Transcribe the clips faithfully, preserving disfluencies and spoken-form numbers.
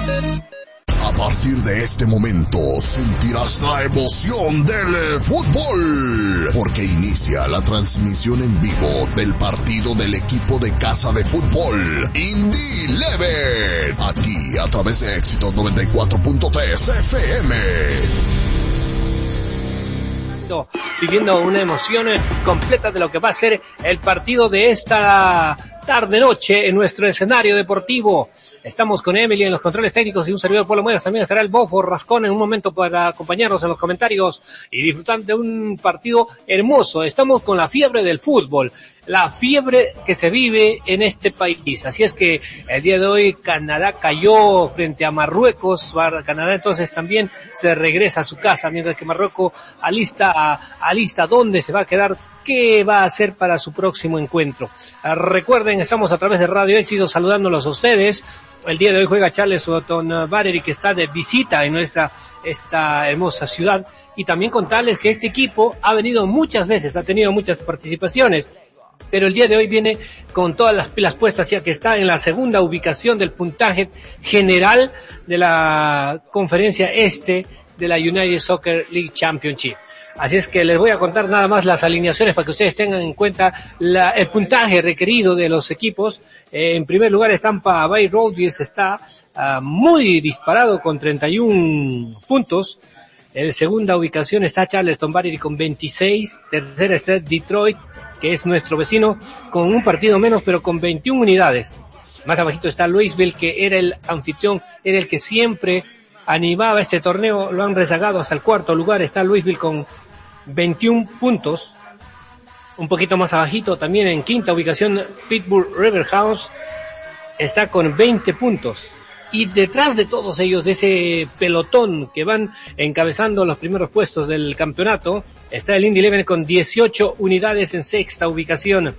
A partir de este momento sentirás la emoción del fútbol, porque inicia la transmisión en vivo del partido del equipo de casa de fútbol Indy Eleven, aquí a través de Éxitos noventa y cuatro punto tres F M. Viviendo una emoción completa de lo que va a ser el partido de esta tarde-noche en nuestro escenario deportivo. Estamos con Emily en los controles técnicos y un servidor Polo Muelas. También estará el Bofo Rascón en un momento para acompañarnos en los comentarios y disfrutar de un partido hermoso. Estamos con la fiebre del fútbol, la fiebre que se vive en este país. Así es que el día de hoy Canadá cayó frente a Marruecos. Canadá entonces también se regresa a su casa, mientras que Marruecos alista, alista dónde se va a quedar, qué va a hacer para su próximo encuentro. Recuerden, estamos a través de Radio Éxito saludándolos a ustedes. El día de hoy juega Charleston Battery, que está de visita en nuestra esta hermosa ciudad, y también contarles que este equipo ha venido muchas veces, ha tenido muchas participaciones, pero el día de hoy viene con todas las pilas puestas, ya que está en la segunda ubicación del puntaje general de la conferencia este de la United Soccer League Championship. Así es que les voy a contar nada más las alineaciones para que ustedes tengan en cuenta la, el puntaje requerido de los equipos. Eh, en primer lugar, Tampa Bay Roadies está uh, muy disparado con treinta y uno puntos. En segunda ubicación está Charleston Battery con veintiséis. Tercera está Detroit, que es nuestro vecino, con un partido menos, pero con veintiuna unidades. Más abajito está Louisville, que era el anfitrión, era el que siempre animaba este torneo. Lo han rezagado hasta el cuarto lugar. Está Louisville con veintiún puntos. Un poquito más abajito, también en quinta ubicación, Pittsburgh Riverhouse está con veinte puntos. Y detrás de todos ellos, de ese pelotón que van encabezando los primeros puestos del campeonato, está el Indy Eleven con dieciocho unidades en sexta ubicación.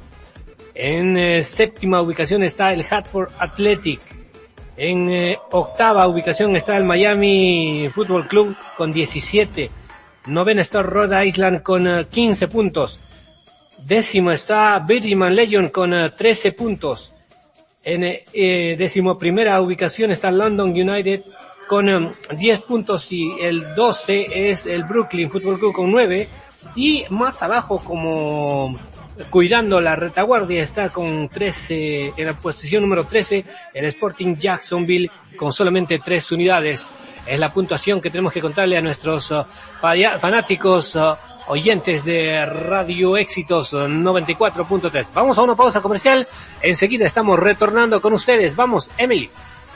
En eh, séptima ubicación está el Hartford Athletic. En eh, octava ubicación está el Miami Football Club con diecisiete. Novena está Rhode Island con uh, quince puntos. Décimo está Birmingham Legion con uh, trece puntos. En eh, décimo primera ubicación está London United con um, diez puntos, y el doce es el Brooklyn Football Club con nueve. Y más abajo, como cuidando la retaguardia, está con trece, en la posición número trece, el Sporting Jacksonville con solamente tres unidades. Es la puntuación que tenemos que contarle a nuestros uh, fanáticos uh, oyentes de Radio Éxitos noventa y cuatro punto tres. Vamos a una pausa comercial. Enseguida estamos retornando con ustedes. Vamos, Emily.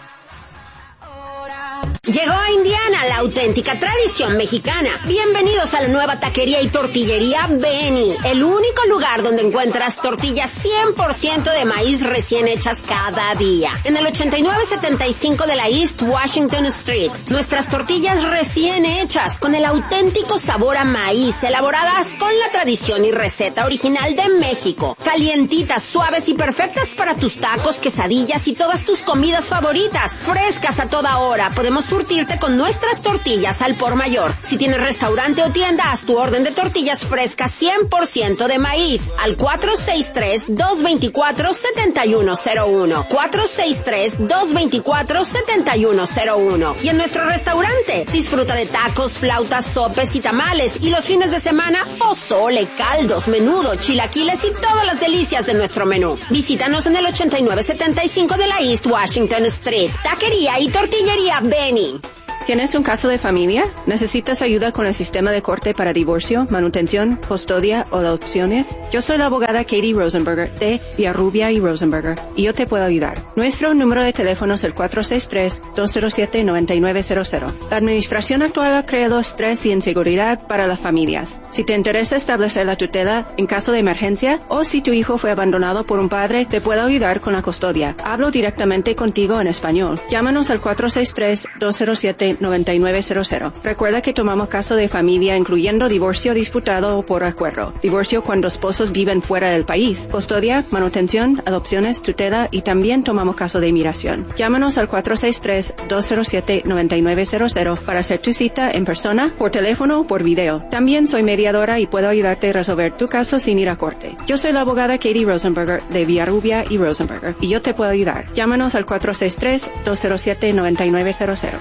Llegó a Indiana la auténtica tradición mexicana. Bienvenidos a la nueva taquería y tortillería Benny, el único lugar donde encuentras tortillas cien por ciento de maíz recién hechas cada día. En el ochenta y nueve setenta y cinco de la East Washington Street, nuestras tortillas recién hechas con el auténtico sabor a maíz, elaboradas con la tradición y receta original de México. Calientitas, suaves y perfectas para tus tacos, quesadillas y todas tus comidas favoritas. Frescas a toda hora. Podemos surtirte con nuestras tortillas al por mayor. Si tienes restaurante o tienda, haz tu orden de tortillas frescas cien por ciento de maíz al cuatro seis tres, dos dos cuatro, siete uno cero uno. cuatro seis tres, dos dos cuatro, siete uno cero uno. Y en nuestro restaurante, disfruta de tacos, flautas, sopes y tamales. Y los fines de semana, pozole, caldos, menudo, chilaquiles y todas las delicias de nuestro menú. Visítanos en el ochenta y nueve setenta y cinco de la East Washington Street. Taquería y tortillería Benny. ¿Tienes un caso de familia? ¿Necesitas ayuda con el sistema de corte para divorcio, manutención, custodia o adopciones? Yo soy la abogada Katie Rosenberger de Villarrubia y Rosenberger, y yo te puedo ayudar. Nuestro número de teléfono es el cuatro seis tres, dos cero siete, nueve nueve cero cero. La administración actual ha creado estrés y inseguridad para las familias. Si te interesa establecer la tutela en caso de emergencia, o si tu hijo fue abandonado por un padre, te puedo ayudar con la custodia. Hablo directamente contigo en español. Llámanos al cuatro seis tres, dos cero siete, siete, nueve nueve cero cero. Recuerda que tomamos caso de familia incluyendo divorcio disputado o por acuerdo, divorcio cuando esposos viven fuera del país, custodia, manutención, adopciones, tutela y también tomamos caso de inmigración. Llámanos al cuatro seis tres, dos cero siete, nueve nueve cero cero para hacer tu cita en persona, por teléfono o por video. También soy mediadora y puedo ayudarte a resolver tu caso sin ir a corte. Yo soy la abogada Katie Rosenberger de Villarrubia y Rosenberger y yo te puedo ayudar. Llámanos al cuatro seis tres, dos cero siete, nueve nueve cero cero.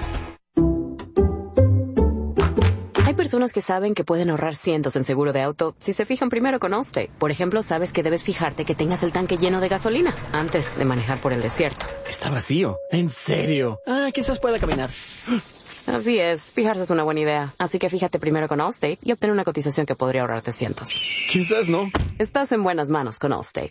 Hay personas que saben que pueden ahorrar cientos en seguro de auto si se fijan primero con Allstate. Por ejemplo, sabes que debes fijarte que tengas el tanque lleno de gasolina antes de manejar por el desierto. Está vacío. ¿En serio? Ah, quizás pueda caminar. Así es, fijarse es una buena idea. Así que fíjate primero con Allstate y obtén una cotización que podría ahorrarte cientos. Quizás no. Estás en buenas manos con Allstate.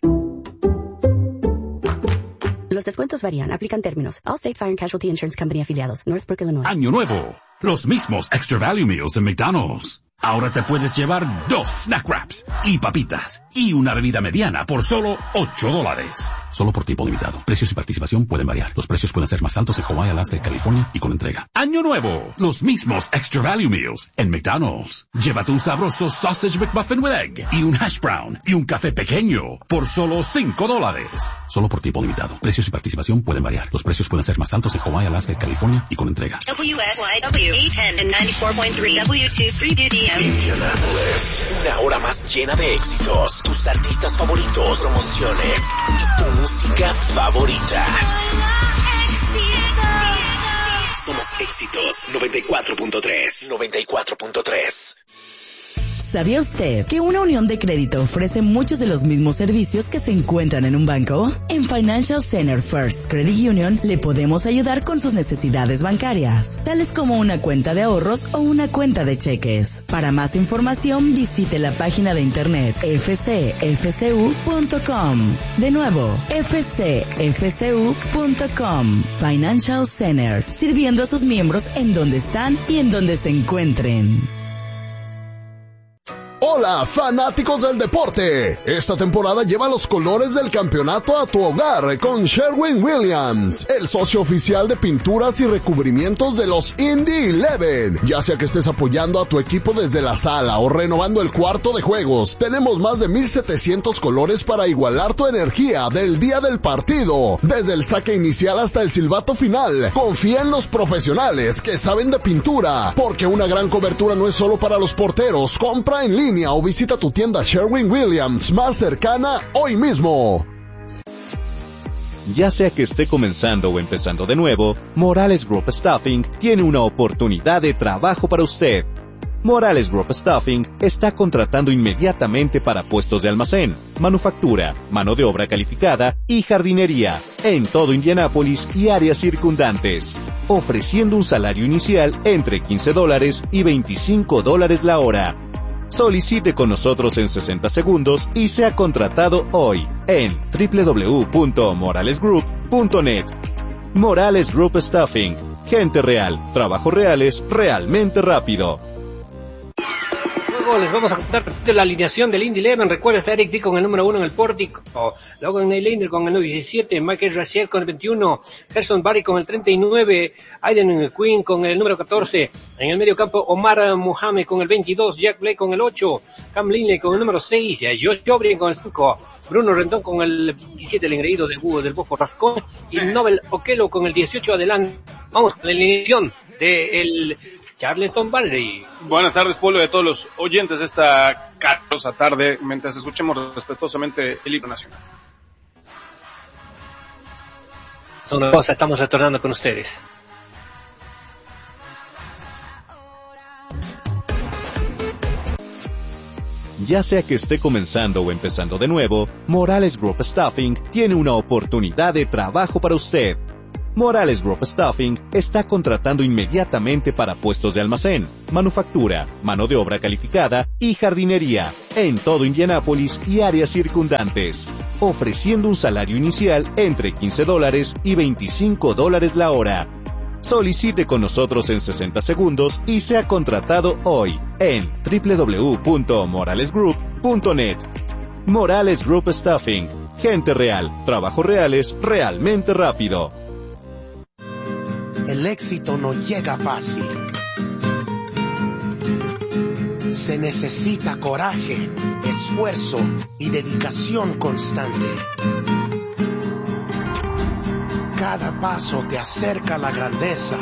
Los descuentos varían. Aplican términos. Allstate Fire and Casualty Insurance Company afiliados. Northbrook, Illinois. Año nuevo. Los mismos Extra Value Meals en McDonald's. Ahora te puedes llevar dos snack wraps y papitas y una bebida mediana por solo ocho dólares. Solo por tiempo limitado. Precios y participación pueden variar. Los precios pueden ser más altos en Hawaii, Alaska y California y con entrega. Año nuevo. Los mismos Extra Value Meals en McDonald's. Llévate un sabroso Sausage McMuffin with Egg y un hash brown y un café pequeño por solo cinco dólares. Solo por tiempo limitado. Precios y participación pueden variar. Los precios pueden ser más altos en Hawaii, Alaska y California y con entrega. W S Y W A diez and ninety four point three W two three D D M. Indianapolis, una hora más llena de éxitos, tus artistas favoritos, promociones y tu música favorita. Somos Éxitos noventa y cuatro punto tres. noventa y cuatro punto tres. ¿Sabía usted que una unión de crédito ofrece muchos de los mismos servicios que se encuentran en un banco? En Financial Center First Credit Union le podemos ayudar con sus necesidades bancarias, tales como una cuenta de ahorros o una cuenta de cheques. Para más información, visite la página de internet f c f c u punto com. De nuevo, f c f c u punto com. Financial Center, sirviendo a sus miembros en donde están y en donde se encuentren. Hola, fanáticos del deporte. Esta temporada lleva los colores del campeonato a tu hogar con Sherwin-Williams, el socio oficial de pinturas y recubrimientos de los Indy once. Ya sea que estés apoyando a tu equipo desde la sala o renovando el cuarto de juegos, tenemos más de mil setecientos colores para igualar tu energía del día del partido. Desde el saque inicial hasta el silbato final, confía en los profesionales que saben de pintura, porque una gran cobertura no es solo para los porteros. Compra en línea o visita tu tienda Sherwin-Williams más cercana hoy mismo. Ya sea que esté comenzando o empezando de nuevo, Morales Group Staffing tiene una oportunidad de trabajo para usted. Morales Group Staffing está contratando inmediatamente para puestos de almacén, manufactura, mano de obra calificada y jardinería en todo Indianápolis y áreas circundantes, ofreciendo un salario inicial entre quince dólares y veinticinco dólares la hora. Solicite con nosotros en sesenta segundos y sea contratado hoy en w w w punto morales group punto net. Morales Group Staffing. Gente real, trabajos reales, realmente rápido. Luego les vamos a contar de la alineación del Indy once. Recuerda, está Eric D con el número uno en el pórtico, luego en el Lander con el diecisiete, Michael Raciel con el veintiuno, Gerson Barry con el treinta y nueve, Aiden Quinn con el número catorce, en el medio campo Omar Mohamed con el veintidós, Jack Blake con el ocho, Cam Linley con el número seis, Josh Jobrien con el cinco, Bruno Rendón con el veintisiete, el engreído de Búho del Bofo Rascón, y Nobel Okello con el dieciocho. Adelante, vamos con la alineación del Charleston Battery. Buenas tardes, pueblo, de todos los oyentes de esta calurosa tarde, mientras escuchemos respetuosamente el himno nacional. Son una cosa, estamos retornando con ustedes. Ya sea que esté comenzando o empezando de nuevo, Morales Group Staffing tiene una oportunidad de trabajo para usted. Morales Group Staffing está contratando inmediatamente para puestos de almacén, manufactura, mano de obra calificada y jardinería en todo Indianápolis y áreas circundantes, ofreciendo un salario inicial entre quince dólares y veinticinco dólares la hora. Solicite con nosotros en sesenta segundos y sea contratado hoy en w w w punto morales group punto net. Morales Group Staffing. Gente real, trabajos reales, realmente rápido. El El éxito no llega fácil. Se necesita coraje, esfuerzo y dedicación constante. Cada paso te acerca a la grandeza.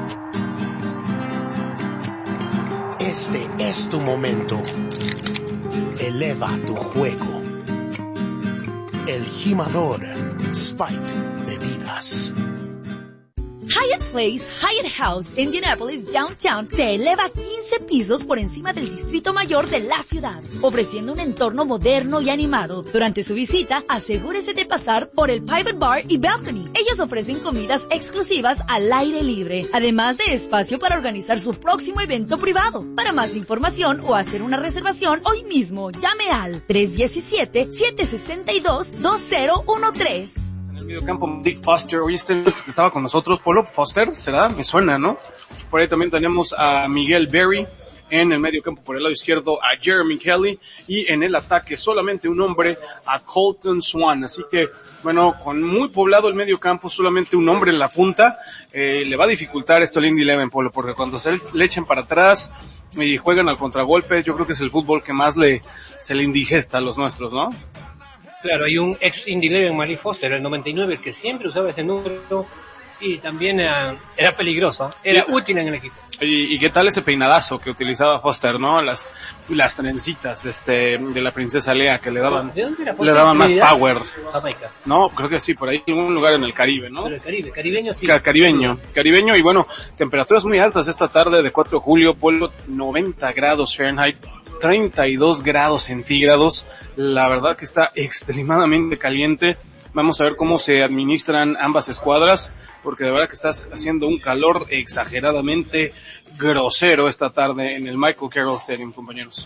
Este es tu momento. Eleva tu juego. El gimador Spike de vidas. Hyatt Place, Hyatt House, Indianapolis, Downtown, se eleva quince pisos por encima del Distrito Mayor de la ciudad, ofreciendo un entorno moderno y animado. Durante su visita, asegúrese de pasar por el Private Bar y Balcony. Ellos ofrecen comidas exclusivas al aire libre, además de espacio para organizar su próximo evento privado. Para más información o hacer una reservación hoy mismo, llame al tres uno siete, siete seis dos, dos cero uno tres. Mediocampo Dick Foster, hoy este estaba con nosotros, Polo Foster, ¿será? Me suena, ¿no? Por ahí también tenemos a Miguel Berry, en el mediocampo por el lado izquierdo a Jeremy Kelly, y en el ataque solamente un hombre, a Colton Swan. Así que, bueno, con muy poblado el mediocampo, solamente un hombre en la punta, eh, le va a dificultar esto al Indy Eleven, Polo, porque cuando se le echen para atrás y juegan al contragolpe, yo creo que es el fútbol que más le se le indigesta a los nuestros, ¿no? Claro, hay un ex Indy Eleven, Malik Foster, el noventa y nueve, el que siempre usaba ese número y también uh, era peligroso, era y, útil en el equipo. Y, y qué tal ese peinadazo que utilizaba Foster, ¿no? Las las trencitas este de la princesa Lea que le daban ¿De dónde era le daban más power. Jamaica. No, creo que sí, por ahí en un lugar en el Caribe, ¿no? Pero el Caribe, caribeño sí. Ca- caribeño, caribeño y bueno, temperaturas muy altas esta tarde de cuatro de julio, Polo, noventa grados Fahrenheit. treinta y dos grados centígrados, la verdad que está extremadamente caliente. Vamos a ver cómo se administran ambas escuadras, porque de verdad que está haciendo un calor exageradamente grosero esta tarde en el Michael Carroll Stadium, compañeros.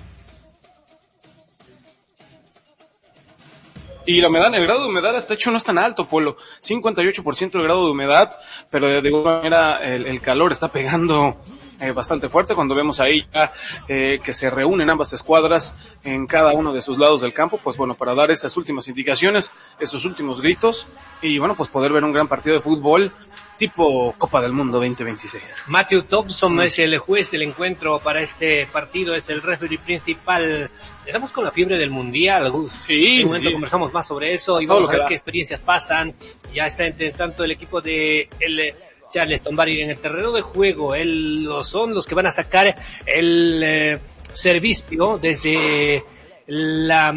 Y la humedad, el grado de humedad hasta hecho no es tan alto, Polo, cincuenta y ocho por ciento el grado de humedad, pero de alguna manera el, el calor está pegando Eh, bastante fuerte cuando vemos ahí ya eh, que se reúnen ambas escuadras en cada uno de sus lados del campo, pues bueno, para dar esas últimas indicaciones, esos últimos gritos y bueno, pues poder ver un gran partido de fútbol tipo Copa del Mundo veinte veintiséis. Matthew Thompson es el juez del encuentro para este partido, es el referee principal. Estamos con la fiebre del Mundial, Gus. Sí, en un momento sí. Conversamos más sobre eso y vamos a ver qué experiencias pasan. Ya está entre tanto el equipo de el Charleston Barry en el terreno de juego. Él, los son los que van a sacar el eh, servicio desde la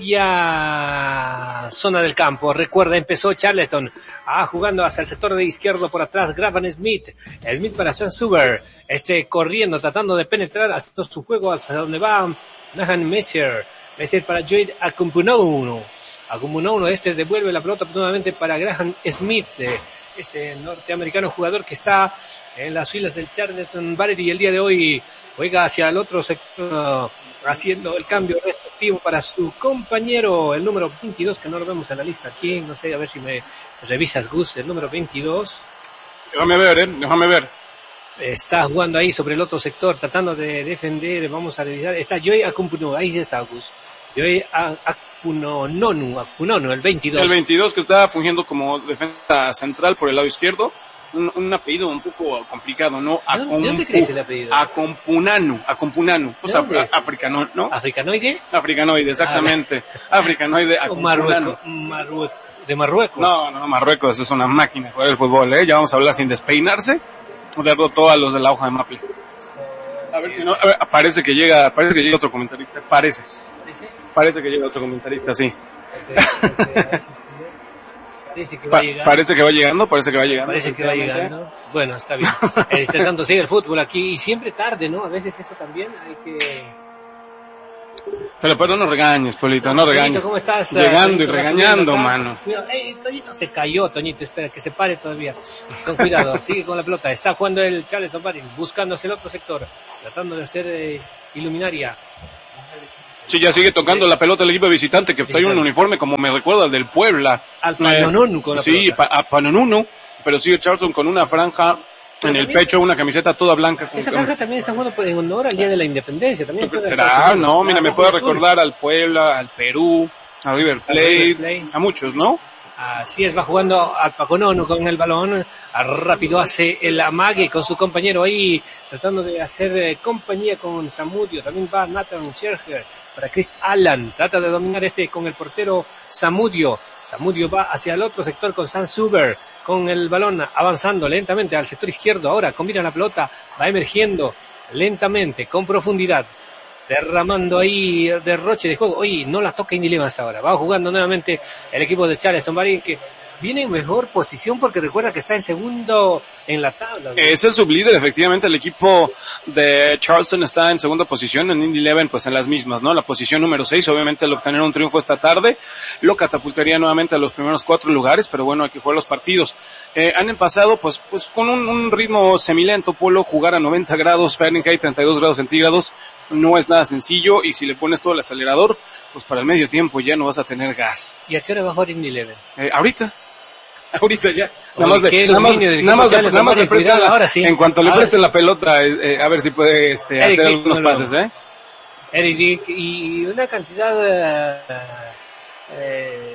media zona del campo. Recuerda, empezó Charleston ah, jugando hacia el sector de izquierdo por atrás. Graban Smith, Smith para Sean Suber, este corriendo, tratando de penetrar haciendo su juego hacia donde va Nahan Messer. Messer para Joyd Akumpunono. Akumpunono, este devuelve la pelota nuevamente para Graham Smith, eh, este norteamericano jugador que está en las filas del Charleston Battery y el día de hoy juega hacia el otro sector, haciendo el cambio respectivo para su compañero, el número veintidós, que no lo vemos en la lista aquí, no sé, a ver si me revisas, Gus, el número veintidós. Déjame ver, eh, déjame ver. Está jugando ahí sobre el otro sector, tratando de defender, vamos a revisar, está Joy Akumpunono, ahí está, Gus. Joy Akumpunono, Akumpunono, el veintidós. El veintidós que está fungiendo como defensa central por el lado izquierdo. Un, un apellido un poco complicado, ¿no? ¿De dónde crees el apellido? Akumpunono, Akumpunono. Pues af- africano, ¿no? ¿Africanoide? Africanoide, exactamente. Ah, Africanoide, Akumpunono. Marruecos, ¿de Marruecos? No, no, Marruecos es una máquina de jugar el fútbol, ¿eh? Ya vamos a hablar sin despeinarse. Derrotó a los de la hoja de Maple. A ver si no, a ver, parece que llega, parece que llega otro comentarista, parece. Parece que llega otro comentarista, sí. Parece que va pa- llegando. Parece que va llegando, parece que va llegando. Parece que va llegando. Bueno, está bien. Este tanto sigue el fútbol aquí y siempre tarde, ¿no? A veces eso también hay que... Pero, pero no regañes, Polito, no regañes. ¿Cómo estás? Llegando Toñito, y regañando, acá. mano. Cuidado. Ey, Toñito se cayó, Toñito, espera, que se pare todavía. Con cuidado, sigue con la pelota. Está jugando el Charleston Battery, buscando hacia el otro sector, tratando de hacer eh, iluminaria. Sí, ya sigue tocando la pelota el equipo visitante, que trae un uniforme como me recuerda al del Puebla. Al Panononu con la Sí, pelota. pa- a Panononu, pero sigue Charleston con una franja en el pecho, una camiseta toda blanca. Con Esa franja también está jugando en honor al Día de la Independencia. También ¿Será? No, mira, me puede recordar al Puebla, al Perú, a River Plate, a muchos, ¿no? Así es, va jugando al Paconono con el balón, rápido hace el amague con su compañero ahí, tratando de hacer eh, compañía con Samudio, también va Nathan Scherger para Chris Allen, trata de dominar este con el portero Samudio, Samudio va hacia el otro sector con Sam Suber, con el balón avanzando lentamente al sector izquierdo, ahora combina la pelota, va emergiendo lentamente, con profundidad, derramando ahí derroche de juego. Oye, no la toca Indy Leven hasta ahora. Va jugando nuevamente el equipo de Charleston Battery, que viene en mejor posición porque recuerda que está en segundo en la tabla, ¿no? Es el sublíder, efectivamente. El equipo de Charleston está en segunda posición, en Indy Leven pues en las mismas, ¿no? La posición número seis, obviamente al obtener un triunfo esta tarde lo catapultaría nuevamente a los primeros cuatro lugares, pero bueno, hay que jugar los partidos. Eh, han pasado pues pues con un, un ritmo semilento, Polo, jugar a noventa grados Fahrenheit, treinta y dos grados centígrados, no es nada sencillo, y si le pones todo el acelerador, pues para el medio tiempo ya no vas a tener gas. ¿Y a qué hora va a jugar Indy Leven? Eh, ahorita. Ahorita ya. Nada más de, nada más, nada más, de, nada más le presten la, ahora sí. En cuanto le ahora presten sí. la pelota, eh, eh, a ver si puede este, hacer Dick, algunos no, pases, ¿eh? Eric Dick, y una cantidad eh,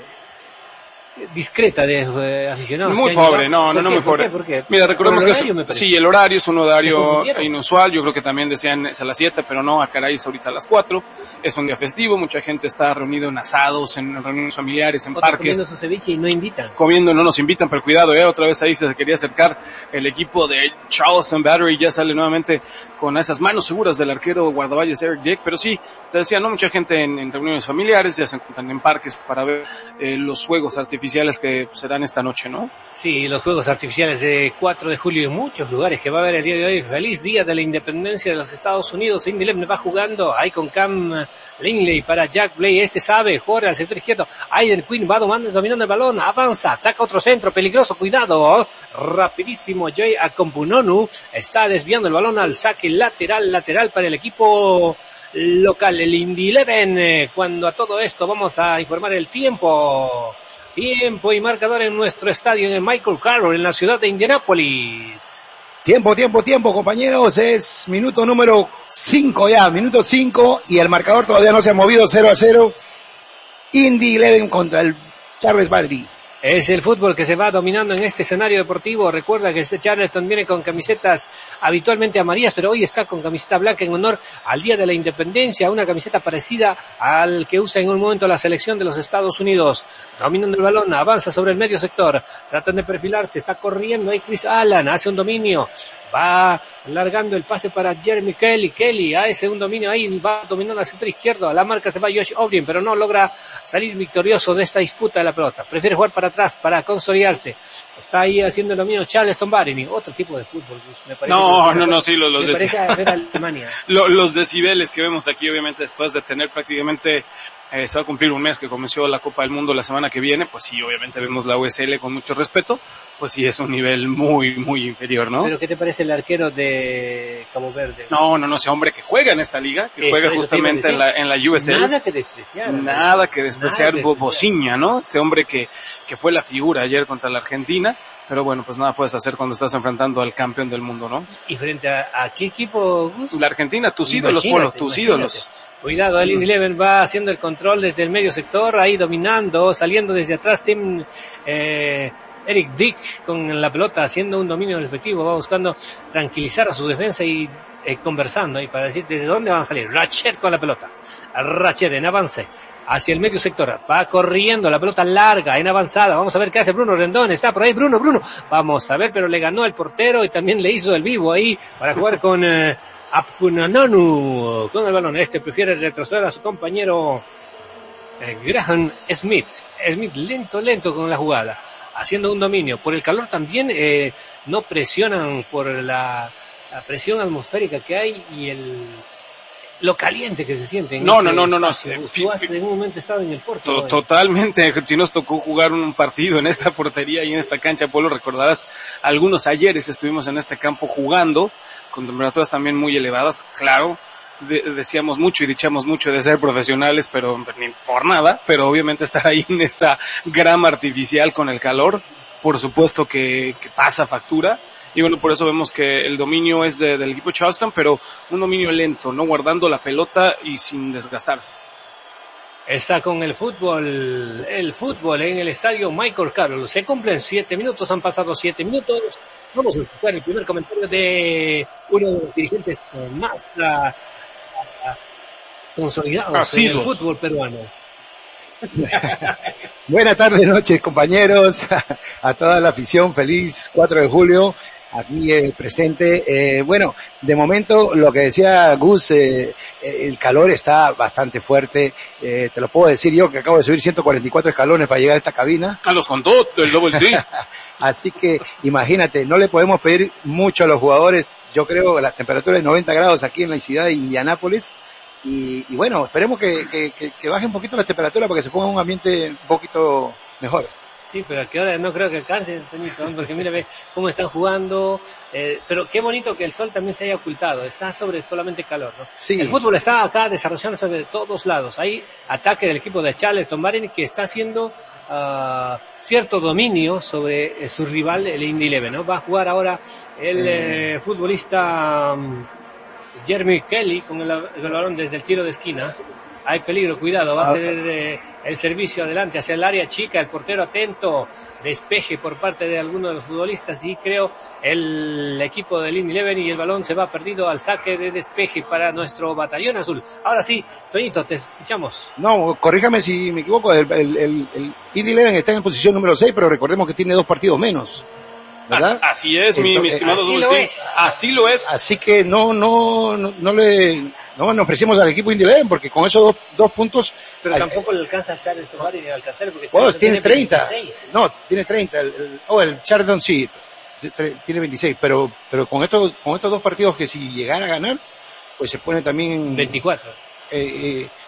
discreta de eh, aficionados. Muy pobre, no, no, no muy pobre. ¿Por qué? Mira, recordemos que es, sí, el horario es un horario inusual, yo creo que también decían es a las siete, pero no, a Caray es ahorita a las cuatro, es un día festivo, mucha gente está reunido en asados, en reuniones familiares, en Otros parques. Comiendo su ceviche y no invitan. Comiendo, no nos invitan, pero cuidado, eh, otra vez ahí se quería acercar el equipo de Charleston Battery, ya sale nuevamente con esas manos seguras del arquero guardaballes Eric Dick, pero sí, te decía, no, mucha gente en, en reuniones familiares, ya se encuentran en parques para ver eh, los fuegos artificiales que serán esta noche, ¿no? Sí, los fuegos artificiales de cuatro de julio en muchos lugares que va a haber el día de hoy. Feliz día de la independencia de los Estados Unidos. Indy Leven va jugando ahí con Cam Lingley para Jack Blay. Este sabe, juega al sector izquierdo. Aiden Quinn va dominando, dominando el balón, avanza, saca otro centro, peligroso, cuidado. Rapidísimo, Jay Akompunonu está desviando el balón al saque lateral, lateral para el equipo local, el Indy Leven. Eh, cuando a todo esto vamos a informar el tiempo. Tiempo y marcador en nuestro estadio en el Michael Carroll, en la ciudad de Indianápolis. Tiempo, tiempo, tiempo, compañeros. Es minuto número cinco ya, minuto cinco, y el marcador todavía no se ha movido, cero a cero. Indy Leven contra el Charles Battery. Es el fútbol que se va dominando en este escenario deportivo. Recuerda que este Charleston viene con camisetas habitualmente amarillas, pero hoy está con camiseta blanca en honor al Día de la Independencia, una camiseta parecida al que usa en un momento la selección de los Estados Unidos. Dominando el balón, avanza sobre el medio sector, tratan de perfilarse, está corriendo ahí Chris Allen, hace un dominio, va largando el pase para Jeremy Kelly, Kelly hace un dominio ahí, va dominando al sector izquierdo, a la marca se va Josh O'Brien, pero no logra salir victorioso de esta disputa de la pelota, prefiere jugar para atrás, para consolidarse, está ahí haciendo el dominio Charleston Battery, otro tipo de fútbol, me parece. No, no, no, sí, los, los, me deci- parece ver a Alemania. los, los decibeles que vemos aquí, obviamente, después de tener prácticamente, eh, se va a cumplir un mes que comenzó la Copa del Mundo la semana que viene, pues sí, obviamente vemos la U S L con mucho respeto, pues sí, es un nivel muy, muy inferior, ¿no? ¿Pero qué te parece el arquero de Cabo Verde? No, no, no, ese hombre que juega en esta liga, que eso, juega eso justamente en la, en la U S L. Nada que despreciar. Nada que despreciar, Nada que Bociña, ¿no? Este hombre que, que fue la figura ayer contra la Argentina, pero bueno, pues nada puedes hacer cuando estás enfrentando al campeón del mundo, ¿no? ¿Y frente a, a qué equipo, Gus? La Argentina, tus ídolos, Polo, tus imagínate. ídolos. Cuidado, el Indy Leven va haciendo el control desde el medio sector, ahí dominando, saliendo desde atrás, Tim, eh, Eric Dick con la pelota, haciendo un dominio respectivo, va buscando tranquilizar a su defensa y eh, conversando ahí para decir desde dónde van a salir. Ratchet con la pelota, Ratchet en avance hacia el medio sector, va corriendo, la pelota larga, en avanzada, vamos a ver qué hace Bruno Rendón, está por ahí Bruno, Bruno, vamos a ver, pero le ganó el portero y también le hizo el vivo ahí para jugar con eh, Apkunanonu, con el balón. Este prefiere retroceder a su compañero eh, Graham Smith, Smith lento, lento con la jugada, haciendo un dominio, por el calor también eh, no presionan por la, la presión atmosférica que hay y el lo caliente que se siente en no, este no, no, no, no. Tú has en un momento estado en el Porto. To- totalmente, si nos tocó jugar un partido en esta portería y en esta cancha, Polo, recordarás, algunos ayeres estuvimos en este campo jugando, con temperaturas también muy elevadas, claro, de- decíamos mucho y dichamos mucho de ser profesionales, pero ni por nada, pero obviamente estar ahí en esta grama artificial con el calor, por supuesto que, que pasa factura. Y bueno, por eso vemos que el dominio es de, del equipo Charleston, pero un dominio lento, ¿no? Guardando la pelota y sin desgastarse. está con el fútbol, el fútbol en el estadio Michael Carroll. Se cumplen siete minutos, han pasado siete minutos. Vamos a escuchar el primer comentario de uno de los dirigentes más uh, uh, consolidados Así en el los. fútbol peruano. Buenas tardes, noches, compañeros, a toda la afición. Feliz cuatro de julio. Aquí eh, presente, eh, bueno, de momento lo que decía Gus, eh, el calor está bastante fuerte, eh, te lo puedo decir yo que acabo de subir ciento cuarenta y cuatro escalones para llegar a esta cabina. Carlos con todo, el doble T. Así que imagínate, no le podemos pedir mucho a los jugadores, yo creo la temperatura de noventa grados aquí en la ciudad de Indianápolis, y, y bueno, esperemos que, que, que, que baje un poquito la temperatura para que se ponga un ambiente un poquito mejor. Sí, pero a qué hora no creo que alcance, Toñito, porque mira ve cómo están jugando, eh, pero qué bonito que el sol también se haya ocultado, está sobre solamente calor, ¿no? Sí. El fútbol está acá desarrollándose de todos lados, hay ataque del equipo de Charleston Battery que está haciendo uh, cierto dominio sobre eh, su rival, el Indy Eleven, ¿no? Va a jugar ahora el eh, futbolista um, Jeremy Kelly con el, el balón desde el tiro de esquina. Hay peligro, cuidado, va a ser eh, el servicio adelante hacia el área chica, el portero atento, despeje por parte de alguno de los futbolistas y creo el equipo del Indy Eleven y el balón se va perdido al saque de despeje para nuestro batallón azul. Ahora sí, Toñito, te escuchamos. No, corríjame si me equivoco, el, el, el, el Indy Eleven está en posición número seis, pero recordemos que tiene dos partidos menos, ¿verdad? Así es, mi, mi estimado así lo es. Así lo es. Así que no, no, no, no le... No nos ofrecemos al equipo Indy Eleven porque con esos dos, dos puntos... Pero al, tampoco le alcanza a Charles Tomar y alcanzar porque... Bueno, tiene treinta. veintiséis. No, tiene treinta. El, el, oh, el Charlton sí, tiene veintiséis. Pero, pero con estos, con estos dos partidos que si llegara a ganar, pues se pone también... veinticuatro. Eh, eh,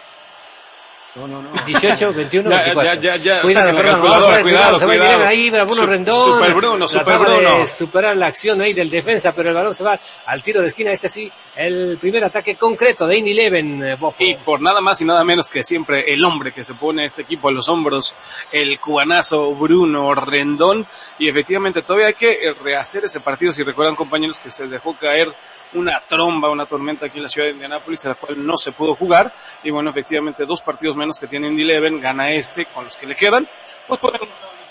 no, no, no. dieciocho, veintiuno, ya, veinticuatro. Ya, ya, ya. Cuidado, perdón, cuidado, cuidado, cuidado, se va cuidado. a ir ahí Bruno Su, Rendón. Super Bruno, Super Bruno. Bruno. De superar la acción ahí del defensa, pero el balón se va al tiro de esquina. Este sí, el primer ataque concreto de Indy Eleven, Bofo. Y por nada más y nada menos que siempre el hombre que se pone este equipo a los hombros, el cubanazo Bruno Rendón. Y efectivamente todavía hay que rehacer ese partido. Si recuerdan, compañeros, que se dejó caer una tromba, una tormenta aquí en la ciudad de Indianápolis, a la cual no se pudo jugar. Y bueno, efectivamente dos partidos menos que tiene Indy Eleven, gana este con los que le quedan. Pues podemos...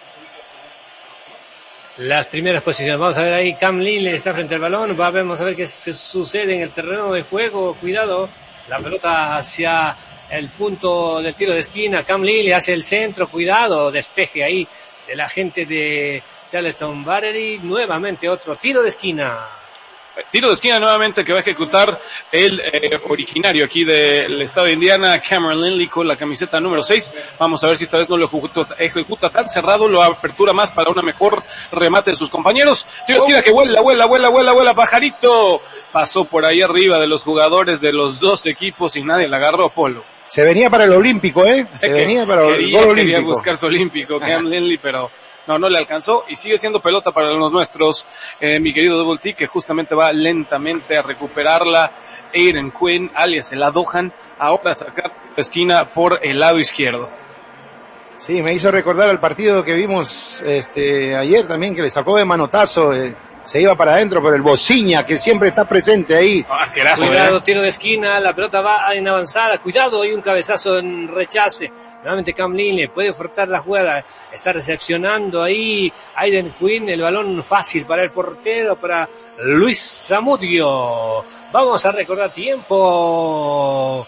Las primeras posiciones, vamos a ver ahí, Cam Lindley está frente al balón, va, vamos a ver qué sucede en el terreno de juego, cuidado, la pelota hacia el punto del tiro de esquina, Cam Lindley hacia el centro, cuidado, despeje ahí de la gente de Charleston Battery, nuevamente otro tiro de esquina. Tiro de esquina nuevamente que va a ejecutar el eh, originario aquí del estado de Indiana, Cameron Lindley, con la camiseta número seis. Vamos a ver si esta vez no lo ejecuta, ejecuta tan cerrado, lo apertura más para una mejor remate de sus compañeros. Tiro de esquina que vuela, vuela, vuela, vuela, vuela, pajarito. Pasó por ahí arriba de los jugadores de los dos equipos y nadie la agarró, Polo. Se venía para el olímpico, ¿eh? Se es venía para el quería, gol quería olímpico. buscar su olímpico, Cam Lindley, pero... No, no le alcanzó y sigue siendo pelota para los nuestros, eh, mi querido Double T, que justamente va lentamente a recuperarla. Aiden Quinn, alias el Adohan, ahora a sacar la esquina por el lado izquierdo. Sí, me hizo recordar al partido que vimos este ayer también, que le sacó de manotazo, eh, se iba para adentro, pero el Bociña, que siempre está presente ahí. Ah, querazo, cuidado, eh. tiro de esquina, la pelota va en avanzada, cuidado, hay un cabezazo en rechace. Nuevamente Cam Lindley puede forzar la jugada, está recepcionando ahí Aiden Quinn, el balón fácil para el portero, para Luis Zamudio. Vamos a recordar tiempo,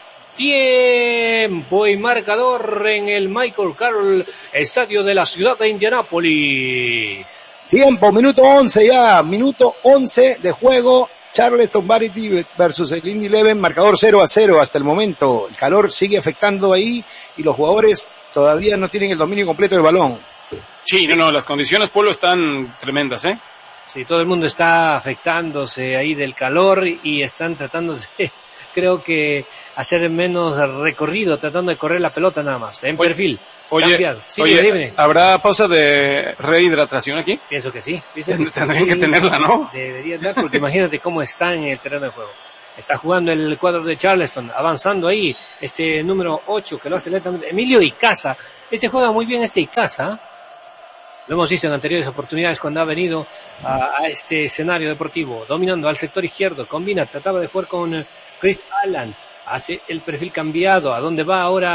tiempo y marcador en el Michael Carroll, estadio de la ciudad de Indianápolis. Tiempo, minuto once ya, minuto once de juego. Charleston Battery versus el Indy Eleven, marcador cero a cero hasta el momento. El calor sigue afectando ahí y los jugadores todavía no tienen el dominio completo del balón. Sí, no, no, las condiciones, Polo, están tremendas, ¿eh? Sí, todo el mundo está afectándose ahí del calor y están tratando de, creo que, hacer menos recorrido, tratando de correr la pelota nada más, en oye, perfil. Oye, sí, oye dime. ¿Habrá pausa de rehidratación aquí? Pienso que sí. Tendrían que tenerla, ¿no? Debería dar, porque imagínate cómo está en el terreno de juego. Está jugando el cuadro de Charleston, avanzando ahí, este número ocho, que lo hace lentamente. Emilio Icaza, este juega muy bien este Icaza. Lo hemos visto en anteriores oportunidades cuando ha venido a, a este escenario deportivo, dominando al sector izquierdo, combina, trataba de jugar con Chris Allen, hace el perfil cambiado, a dónde va ahora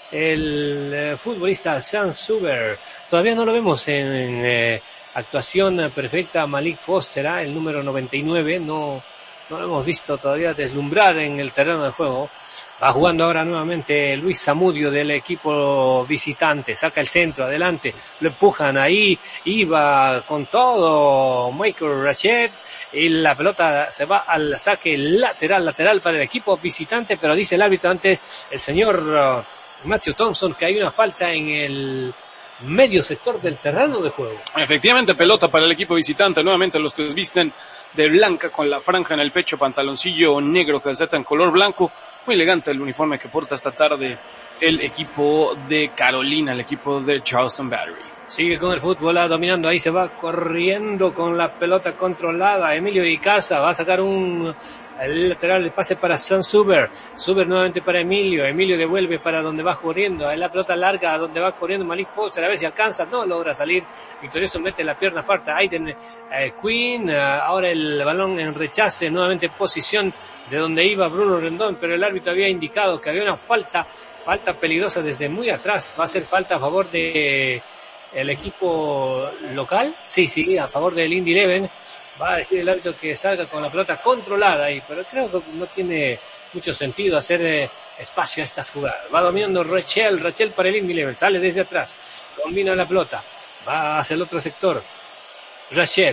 el eh, futbolista Sean Suber. Todavía no lo vemos en, en eh, actuación perfecta. Malik Foster, ¿eh? El número noventa y nueve, no, no lo hemos visto todavía deslumbrar en el terreno de juego. Va jugando ahora nuevamente Luis Zamudio del equipo visitante. Saca el centro, adelante. Lo empujan ahí. Iba con todo Michael Rachet. Y la pelota se va al saque lateral, lateral para el equipo visitante. Pero dice el árbitro antes, el señor uh, Matthew Thompson, que hay una falta en el medio sector del terreno de juego. Efectivamente, pelota para el equipo visitante. Nuevamente los que visten de blanca con la franja en el pecho, pantaloncillo negro, calceta en color blanco. Muy elegante el uniforme que porta esta tarde el equipo de Carolina, el equipo de Charleston Battery. Sigue con el fútbol, ah, dominando, ahí se va corriendo con la pelota controlada. Emilio Icaza va a sacar un el lateral, el pase para Sean Suber. Suber nuevamente para Emilio. Emilio devuelve para donde va corriendo. Ahí la pelota larga donde va corriendo Malik Foster. A ver si alcanza. No logra salir. Victorioso mete la pierna falta. Aiden eh, Quinn. Eh, ahora el balón en rechace. Nuevamente en posición de donde iba Bruno Rendón. Pero el árbitro había indicado que había una falta. Falta peligrosa desde muy atrás. Va a ser falta a favor de el equipo local. Sí, sí, a favor del Indy Eleven. Va a decir el árbitro que salga con la pelota controlada ahí, pero creo que no tiene mucho sentido hacer eh, espacio a estas jugadas. Va dominando Rachel, Rachel para el Indy Eleven, sale desde atrás, combina la pelota, va hacia el otro sector. Rachel,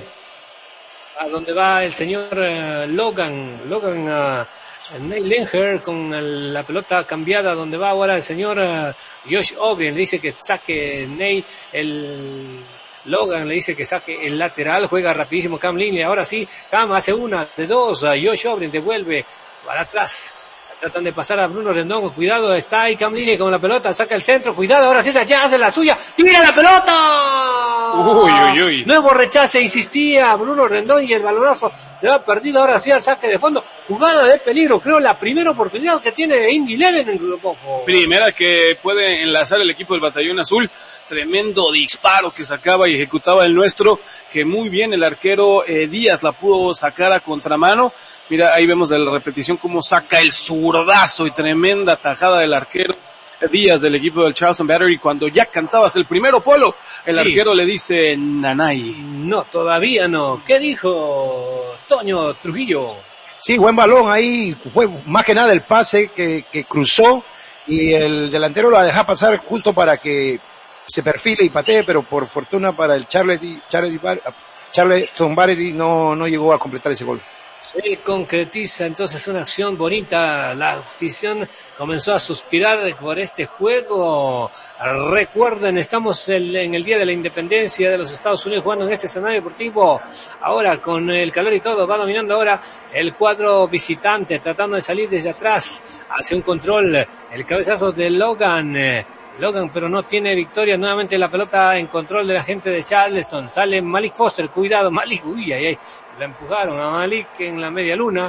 a donde va el señor eh, Logan, Logan uh, Neil Lenger con el, la pelota cambiada, donde va ahora el señor uh, Josh O'Brien, le dice que saque Neil el... Logan le dice que saque el lateral, juega rapidísimo Cam Linley, ahora sí, Cam hace una, de dos, a Josh O'Brien devuelve para atrás, tratan de pasar a Bruno Rendón, cuidado, está ahí Cam Linley con la pelota, saca el centro, cuidado, ahora sí, ya hace la suya, tira la pelota, uy, uy, uy, nuevo rechace, insistía Bruno Rendón y el balonazo se va perdido, ahora sí al saque de fondo, jugada de peligro, creo la primera oportunidad que tiene Indy Eleven en el grupo. Primera que puede enlazar el equipo del Batallón Azul. Tremendo disparo que sacaba y ejecutaba el nuestro, que muy bien el arquero eh, Díaz la pudo sacar a contramano. Mira, ahí vemos de la repetición cómo saca el zurdazo y tremenda tajada del arquero Díaz del equipo del Charleston Battery. Cuando ya cantabas el primero, Polo, el sí. arquero le dice nanay. No, todavía no. ¿Qué dijo Toño Trujillo? Sí, buen balón ahí, fue más que nada el pase que, que cruzó y el delantero lo dejó pasar justo para que se perfile y patee, pero por fortuna para el Charleston, Charleston Battery no, no llegó a completar ese gol. Se concretiza entonces una acción bonita, la afición comenzó a suspirar por este juego. Recuerden, estamos en el Día de la Independencia de los Estados Unidos jugando en este escenario deportivo, ahora con el calor y todo, va dominando ahora el cuadro visitante, tratando de salir desde atrás, hace un control, el cabezazo de Logan, Logan, pero no tiene victoria. Nuevamente la pelota en control de la gente de Charleston. Sale Malik Foster, cuidado Malik, uy, ay, ay, la empujaron a Malik en la media luna,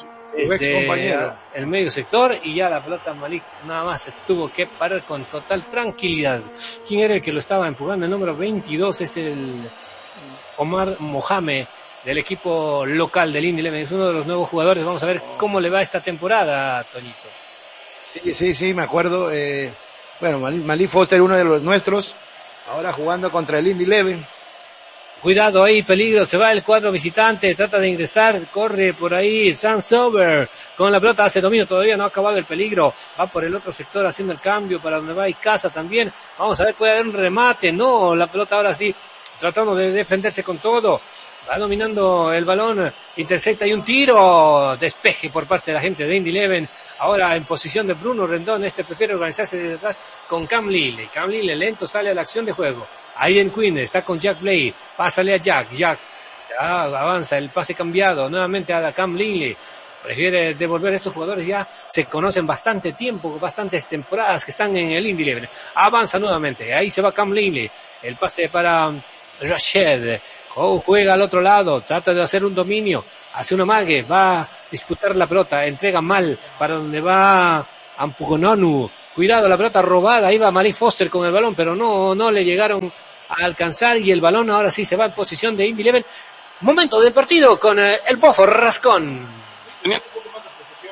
desde el medio sector, y ya la pelota Malik nada más se tuvo que parar con total tranquilidad. ¿Quién era el que lo estaba empujando? El número veintidós es el Omar Mohamed del equipo local del Indy Eleven. Es uno de los nuevos jugadores. Vamos a ver cómo le va esta temporada, Toñito. Sí, sí, sí, me acuerdo. Eh... Bueno, Malik Foster, uno de los nuestros, ahora jugando contra el Indy Eleven. Cuidado ahí, peligro, se va el cuadro visitante, trata de ingresar, corre por ahí Sam Sober, con la pelota hace dominio, todavía no ha acabado el peligro, va por el otro sector haciendo el cambio para donde va Icaza también, vamos a ver, puede haber un remate, no, la pelota ahora sí, tratando de defenderse con todo, va dominando el balón, intercepta y un tiro, despeje por parte de la gente de Indy Eleven. Ahora en posición de Bruno Rendón, este prefiere organizarse desde atrás con Cam Lille. Cam Lille lento sale a la acción de juego. Aiden Quinn está con Jack Blade, pásale a Jack, Jack ya avanza, el pase cambiado, nuevamente a Cam Lille. Prefiere devolver a estos jugadores, ya se conocen bastante tiempo, bastantes temporadas que están en el Indy Eleven. Avanza nuevamente, ahí se va Cam Lille, el pase para Rashid. Oh, juega al otro lado, trata de hacer un dominio, hace una mague, va a disputar la pelota, entrega mal para donde va Ampugononu. Cuidado, la pelota robada, iba Malik Foster con el balón, pero no, no le llegaron a alcanzar y el balón ahora sí se va en posición de Indy Eleven. Momento del partido con eh, el Bofo Rascón.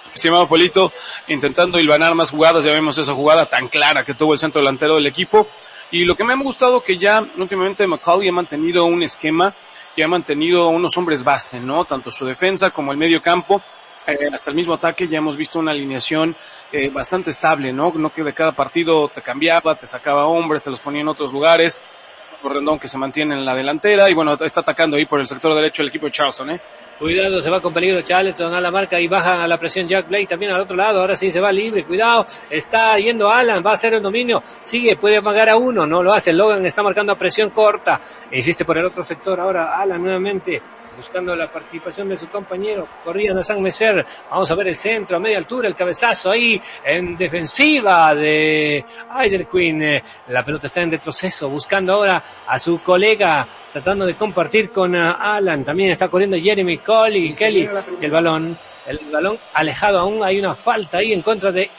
estimado Polito, intentando hilvanar más jugadas. Ya vemos esa jugada tan clara que tuvo el centro delantero del equipo. Y lo que me ha gustado que ya últimamente McCauley ha mantenido un esquema y ha mantenido unos hombres base, ¿no? Tanto su defensa como el medio campo. Eh, hasta el mismo ataque ya hemos visto una alineación eh, bastante estable, ¿no? No que de cada partido te cambiaba, te sacaba hombres, te los ponía en otros lugares. Rendón que se mantiene en la delantera y bueno, está atacando ahí por el sector derecho el equipo de Charleston, ¿eh? Cuidado, se va con peligro Charleston a la marca y baja a la presión Jack Blake también al otro lado. Ahora sí se va libre, cuidado, está yendo Alan, va a hacer el dominio, sigue, puede amagar a uno, no lo hace. Logan está marcando a presión corta, insiste por el otro sector. Ahora Alan nuevamente buscando la participación de su compañero. Corrían a San Meser. Vamos a ver el centro a media altura, el cabezazo ahí en defensiva de Aider Queen. La pelota está en retroceso, buscando ahora a su colega, tratando de compartir con uh, Alan. También está corriendo Jeremy Cole y Kelly. El balón, el balón alejado aún. Hay una falta ahí en contra de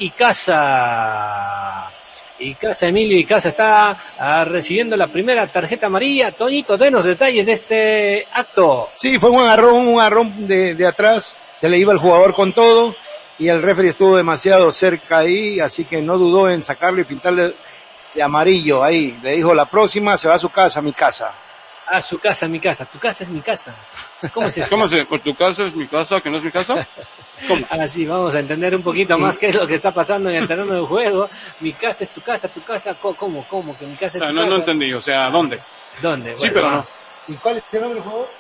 Icaza. Icaza, Emilio Icaza está uh, recibiendo la primera tarjeta amarilla. Toñito, denos detalles de este acto. Sí, fue un agarrón, un agarrón de, de atrás, se le iba el jugador con todo y el referee estuvo demasiado cerca ahí, así que no dudó en sacarlo y pintarle de amarillo ahí. Le dijo, la próxima se va a su casa, a mi casa. A su casa, mi casa. Tu casa es mi casa. ¿Cómo es eso? ¿Cómo se? Pues tu casa es mi casa, que no es mi casa. ¿Cómo? Ahora sí, vamos a entender un poquito más qué es lo que está pasando en el terreno del juego. Mi casa es tu casa, tu casa, ¿cómo? ¿Cómo? Que mi casa es o sea, tu no, casa. No entendí, o sea, ¿dónde? ¿Dónde? Sí, bueno, pero vamos. no. ¿Y cuál es el nombre del juego?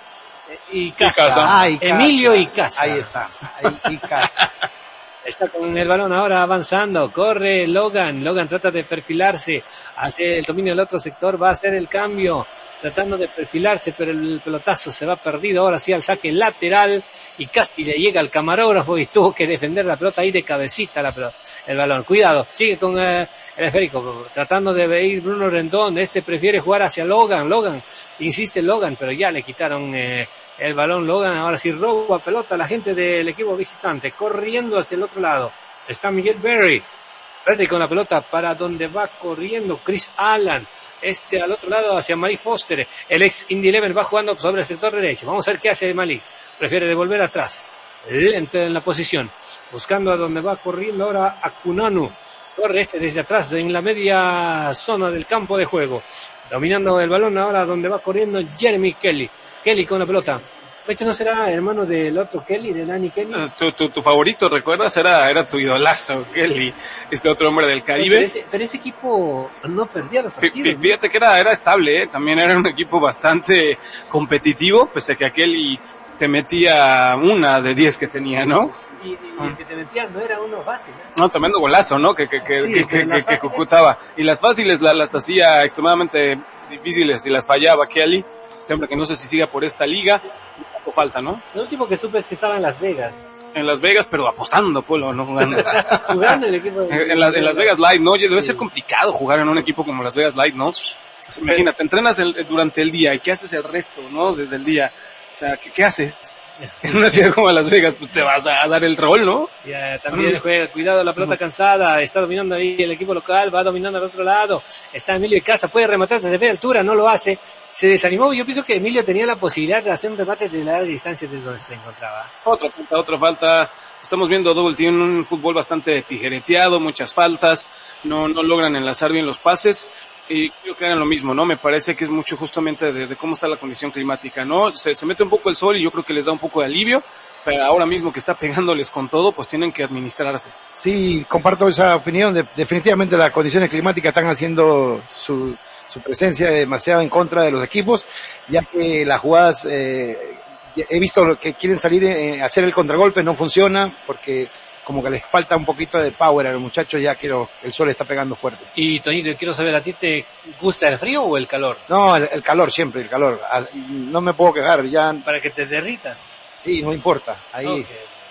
Icaza. Ah, Icaza. Emilio Icaza. Ahí está, ahí, Icaza. Está con el balón ahora avanzando, corre Logan, Logan trata de perfilarse, hace el dominio del otro sector, va a hacer el cambio, tratando de perfilarse, pero el pelotazo se va perdido, ahora sí al saque lateral, y casi le llega al camarógrafo y tuvo que defender la pelota ahí de cabecita la pelota, el balón. Cuidado, sigue con eh, el esférico, tratando de ir Bruno Rendón, este prefiere jugar hacia Logan, Logan, insiste Logan, pero ya le quitaron eh, el balón. Logan ahora sí roba pelota a la gente del equipo visitante, corriendo hacia el otro lado. Está Miguel Berry. Berry con la pelota para donde va corriendo Chris Allen. Este al otro lado hacia Malik Foster. El ex Indy Eleven va jugando sobre el sector derecho. Vamos a ver qué hace Malik. Prefiere devolver atrás. Lento en la posición. Buscando a donde va corriendo ahora a Kunanu. Corre este desde atrás en la media zona del campo de juego. Dominando el balón ahora donde va corriendo Jeremy Kelly. Kelly con la pelota. ¿Este no será hermano del otro Kelly, de Danny Kelly? Tu, tu, tu favorito, ¿recuerdas? Era, era tu idolazo, Kelly, este otro hombre del Caribe. Pero ese, pero ese equipo no perdía los partidos. Fíjate ¿no? que era, era estable, ¿eh? También era un equipo bastante competitivo, pese a que a Kelly te metía una de diez que tenía, ¿no? Y, y, y el que te metía no era uno fácil, ¿eh? No, tremendo golazo, ¿no? Que, que, que, sí, que, que, que, que ejecutaba. Y las fáciles las, las hacía extremadamente difíciles y las fallaba Kelly. Este hombre que no sé si siga por esta liga, un poco falta, ¿no? Lo último que supe es que estaba en Las Vegas. En Las Vegas, pero apostando, Polo, no jugando. Jugando el equipo. De... En, la, en Las Vegas Light, ¿no? Oye, debe sí. ser complicado jugar en un equipo como Las Vegas Light, ¿no? Imagínate, entrenas el, durante el día y ¿qué haces el resto, no? Desde el día. O sea, ¿qué, qué haces? En una ciudad como Las Vegas, pues te vas a, a dar el rol, ¿no? Ya, también juega, cuidado, la pelota cansada, está dominando ahí el equipo local, va dominando al otro lado, está Emilio Icaza, puede rematar desde media altura, no lo hace, se desanimó. Yo pienso que Emilio tenía la posibilidad de hacer un remate de larga distancia desde donde se encontraba. Otra falta, otra falta, estamos viendo Double Team, un fútbol bastante tijereteado, muchas faltas, no, no logran enlazar bien los pases. Y creo que hagan lo mismo, ¿no? Me parece que es mucho justamente de, de cómo está la condición climática, ¿no? Se, se mete un poco el sol y yo creo que les da un poco de alivio, pero ahora mismo que está pegándoles con todo, pues tienen que administrarse. Sí, comparto esa opinión. De, definitivamente las condiciones climáticas están haciendo su, su presencia demasiado en contra de los equipos, ya que las jugadas, eh, he visto que quieren salir a hacer el contragolpe, no funciona, porque como que les falta un poquito de power a los muchachos ya que lo, el sol está pegando fuerte. Y Toñito, quiero saber, ¿a ti te gusta el frío o el calor? No, el, el calor siempre, el calor. No me puedo quejar ya. Para que te derritas. Sí, no importa. Ahí. Okay.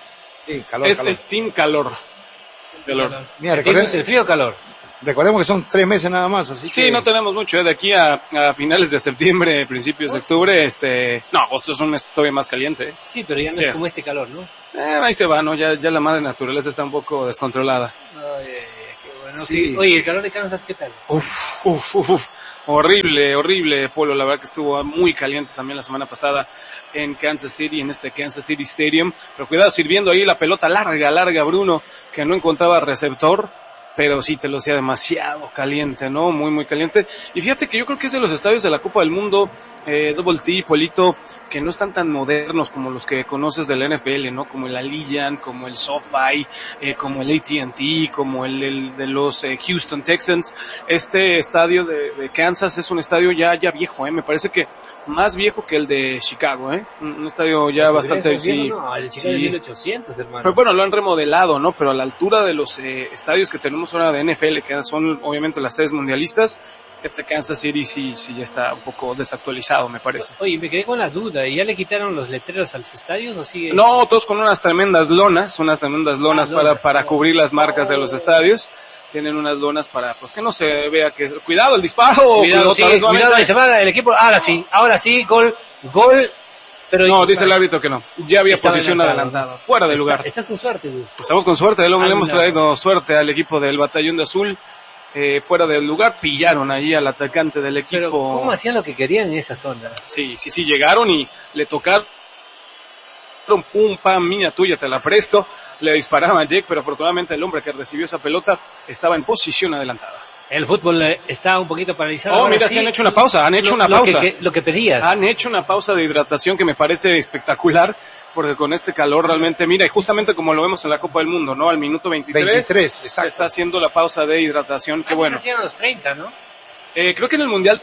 Sí, calor, es, calor. Es team calor. calor. calor. Mira, recordemos el frío o calor. Recordemos que son tres meses nada más, así sí, que... no tenemos mucho, ¿eh? De aquí a, a finales de septiembre, principios de octubre, este... No, agosto es un mes todavía más caliente. ¿eh? Sí, pero ya no sí. es como este calor, ¿no? Eh, ahí se va, ¿no? Ya, ya la madre naturaleza está un poco descontrolada. Ay, ay, qué Bueno, sí. Sí. Oye, el calor de Kansas, ¿qué tal? Uf, uf, uf, uf. Horrible, horrible, Polo. La verdad que estuvo muy caliente también la semana pasada en Kansas City, en este Kansas City Stadium. Pero cuidado, sirviendo ahí la pelota larga, larga, Bruno, que no encontraba receptor. Pero sí te lo hacía demasiado caliente, ¿no? Muy, muy caliente. Y fíjate que yo creo que es de los estadios de la Copa del Mundo, eh, Double T, Polito, que no están tan modernos como los que conoces del N F L, ¿no? Como el Allegiant, como el SoFi, eh, como el A T and T, como el, el de los eh, Houston Texans. Este estadio de, de Kansas es un estadio ya, ya viejo, ¿eh? Me parece que más viejo que el de Chicago, ¿eh? Un, un estadio ya bastante... Bien, sí, no, el Chicago sí. De mil ochocientos, hermano. Pero bueno, lo han remodelado, ¿no? Pero a la altura de los eh, estadios que tenemos ahora de N F L, que son obviamente las sedes mundialistas, este Kansas City sí, sí ya está un poco desactualizado, me parece. Oye, me quedé con la duda, ¿y ya le quitaron los letreros a los estadios o sigue? No, todos con unas tremendas lonas, unas tremendas lonas ah, para, lonas. para cubrir las marcas oh. de los estadios. Tienen unas lonas para, pues que no se vea que, cuidado el disparo. Cuidado, sí, cuidado, cuidado se va el equipo, ahora sí, ahora sí, gol, gol. Pero no, dice el árbitro que no. Ya había posición adelantada. Fuera de lugar. Estás con suerte, Luis. Estamos con suerte. Le hemos traído suerte al equipo del Batallón de Azul. Eh, fuera del lugar, pillaron ahí al atacante del equipo. Pero ¿cómo hacían lo que querían en esa zona? Sí, sí, sí, llegaron y le tocaron. Pum, pam, mía tuya, te la presto. Le disparaban a Jake, pero afortunadamente el hombre que recibió esa pelota estaba en posición adelantada. El fútbol está un poquito paralizado. Oh, mira, sí, sí han hecho una pausa, han hecho lo, una lo pausa. Que, que, lo que pedías. Han hecho una pausa de hidratación que me parece espectacular, porque con este calor realmente, mira, y justamente como lo vemos en la Copa del Mundo, ¿no? Al minuto veintitrés, veintitrés, exacto. Está haciendo la pausa de hidratación, que bueno. Hacían los treinta, ¿no? Eh, creo que en el Mundial,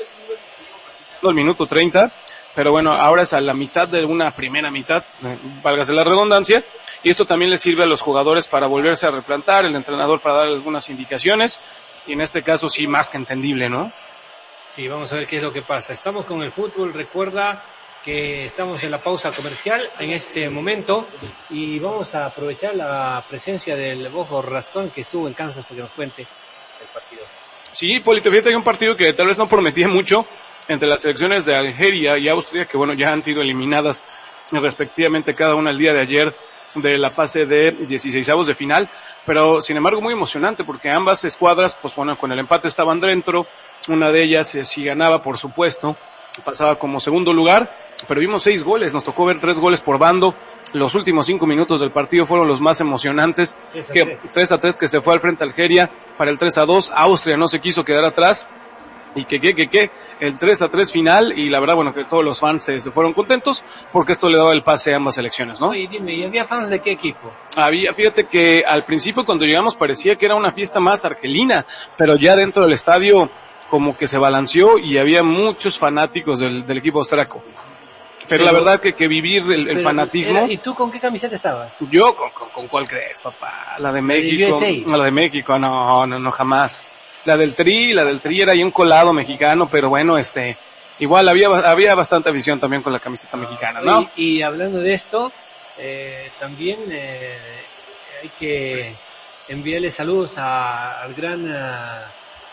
no, el minuto treinta, pero bueno, ahora es a la mitad de una primera mitad, eh, válgase la redundancia, y esto también le sirve a los jugadores para volverse a replantar, el entrenador para dar algunas indicaciones, y en este caso sí, más que entendible, ¿no? Sí, vamos a ver qué es lo que pasa. Estamos con el fútbol, recuerda que estamos en la pausa comercial en este momento y vamos a aprovechar la presencia del Bojo Rascón que estuvo en Kansas para que nos cuente el partido. Sí, Polito, fíjate que un partido que tal vez no prometía mucho entre las selecciones de Algeria y Austria, que bueno, ya han sido eliminadas respectivamente cada una el día de ayer de la fase de dieciseisavos de final, pero sin embargo muy emocionante porque ambas escuadras, pues bueno, con el empate estaban dentro, una de ellas eh, si ganaba por supuesto, pasaba como segundo lugar, pero vimos seis goles, nos tocó ver tres goles por bando, los últimos cinco minutos del partido fueron los más emocionantes, que tres a tres que se fue al frente Algeria, para el tres a dos, Austria no se quiso quedar atrás, y que, que, que, que, el tres a tres final, y la verdad, bueno, que todos los fans se, se fueron contentos, porque esto le daba el pase a ambas selecciones, ¿no? Oye, dime, ¿y había fans de qué equipo? Había, fíjate que al principio cuando llegamos parecía que era una fiesta más argelina, pero ya dentro del estadio como que se balanceó y había muchos fanáticos del, del equipo austriaco. Pero, pero la verdad que, que vivir el, el fanatismo... Era, ¿y tú con qué camiseta estabas? Yo, ¿con, con, con cuál crees, papá? La de México. La de México, no, no, no, jamás. La del Tri, la del Tri era ahí un colado mexicano, pero bueno, este, igual había había bastante afición también con la camiseta mexicana, ¿no? Y, y hablando de esto, eh, también eh, hay que enviarle saludos a, al gran uh,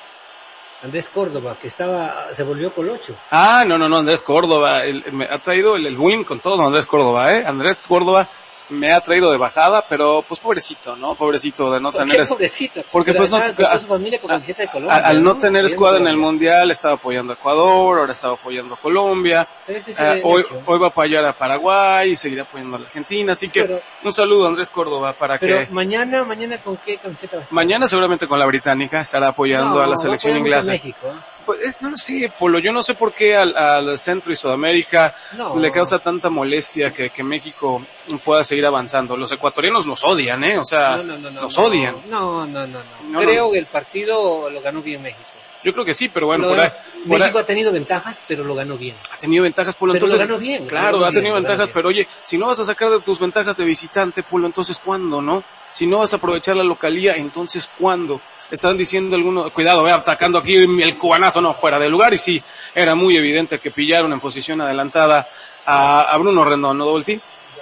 Andrés Córdoba, que estaba, se volvió colocho. Ah, no, no, no, Andrés Córdoba, el, me ha traído el, el bullying con todo Andrés Córdoba, ¿eh? Andrés Córdoba me ha traído de bajada, pero pues pobrecito, ¿no? Pobrecito de no ¿Por tener... qué pobrecito? Porque pero pues no... A, su familia con camiseta de Colombia, al no, ¿no? tener escuadra en el Mundial, estaba apoyando a Ecuador, ahora estaba apoyando a Colombia, eh, hoy, hoy va a apoyar a Paraguay y seguirá apoyando a la Argentina, así que pero, un saludo a Andrés Córdoba para pero que... Pero mañana, mañana ¿con qué camiseta va a estar? Mañana seguramente con la británica, estará apoyando no, a la selección inglesa. México, ¿eh? Pues es, no lo sé, Polo, yo no sé por qué al, al Centro y Sudamérica no. le causa tanta molestia que, que México pueda seguir avanzando. Los ecuatorianos nos odian, ¿eh? O sea, no, no, no, no, nos no, odian. No, no, no, no. no Creo no. que el partido lo ganó bien México. Yo creo que sí, pero bueno, por ahí, por México ahí, ha tenido ventajas, pero lo ganó bien. Ha tenido ventajas, Polo, pero entonces... lo ganó bien. Claro, ganó ha tenido bien, ventajas, pero oye, si no vas a sacar de tus ventajas de visitante, Polo, entonces ¿cuándo, no? Si no vas a aprovechar la localía, entonces ¿cuándo? Estaban diciendo algunos, cuidado, ve atacando aquí el cubanazo, no, fuera de lugar, y sí, era muy evidente que pillaron en posición adelantada a, a Bruno Rendón, ¿no, Doble T?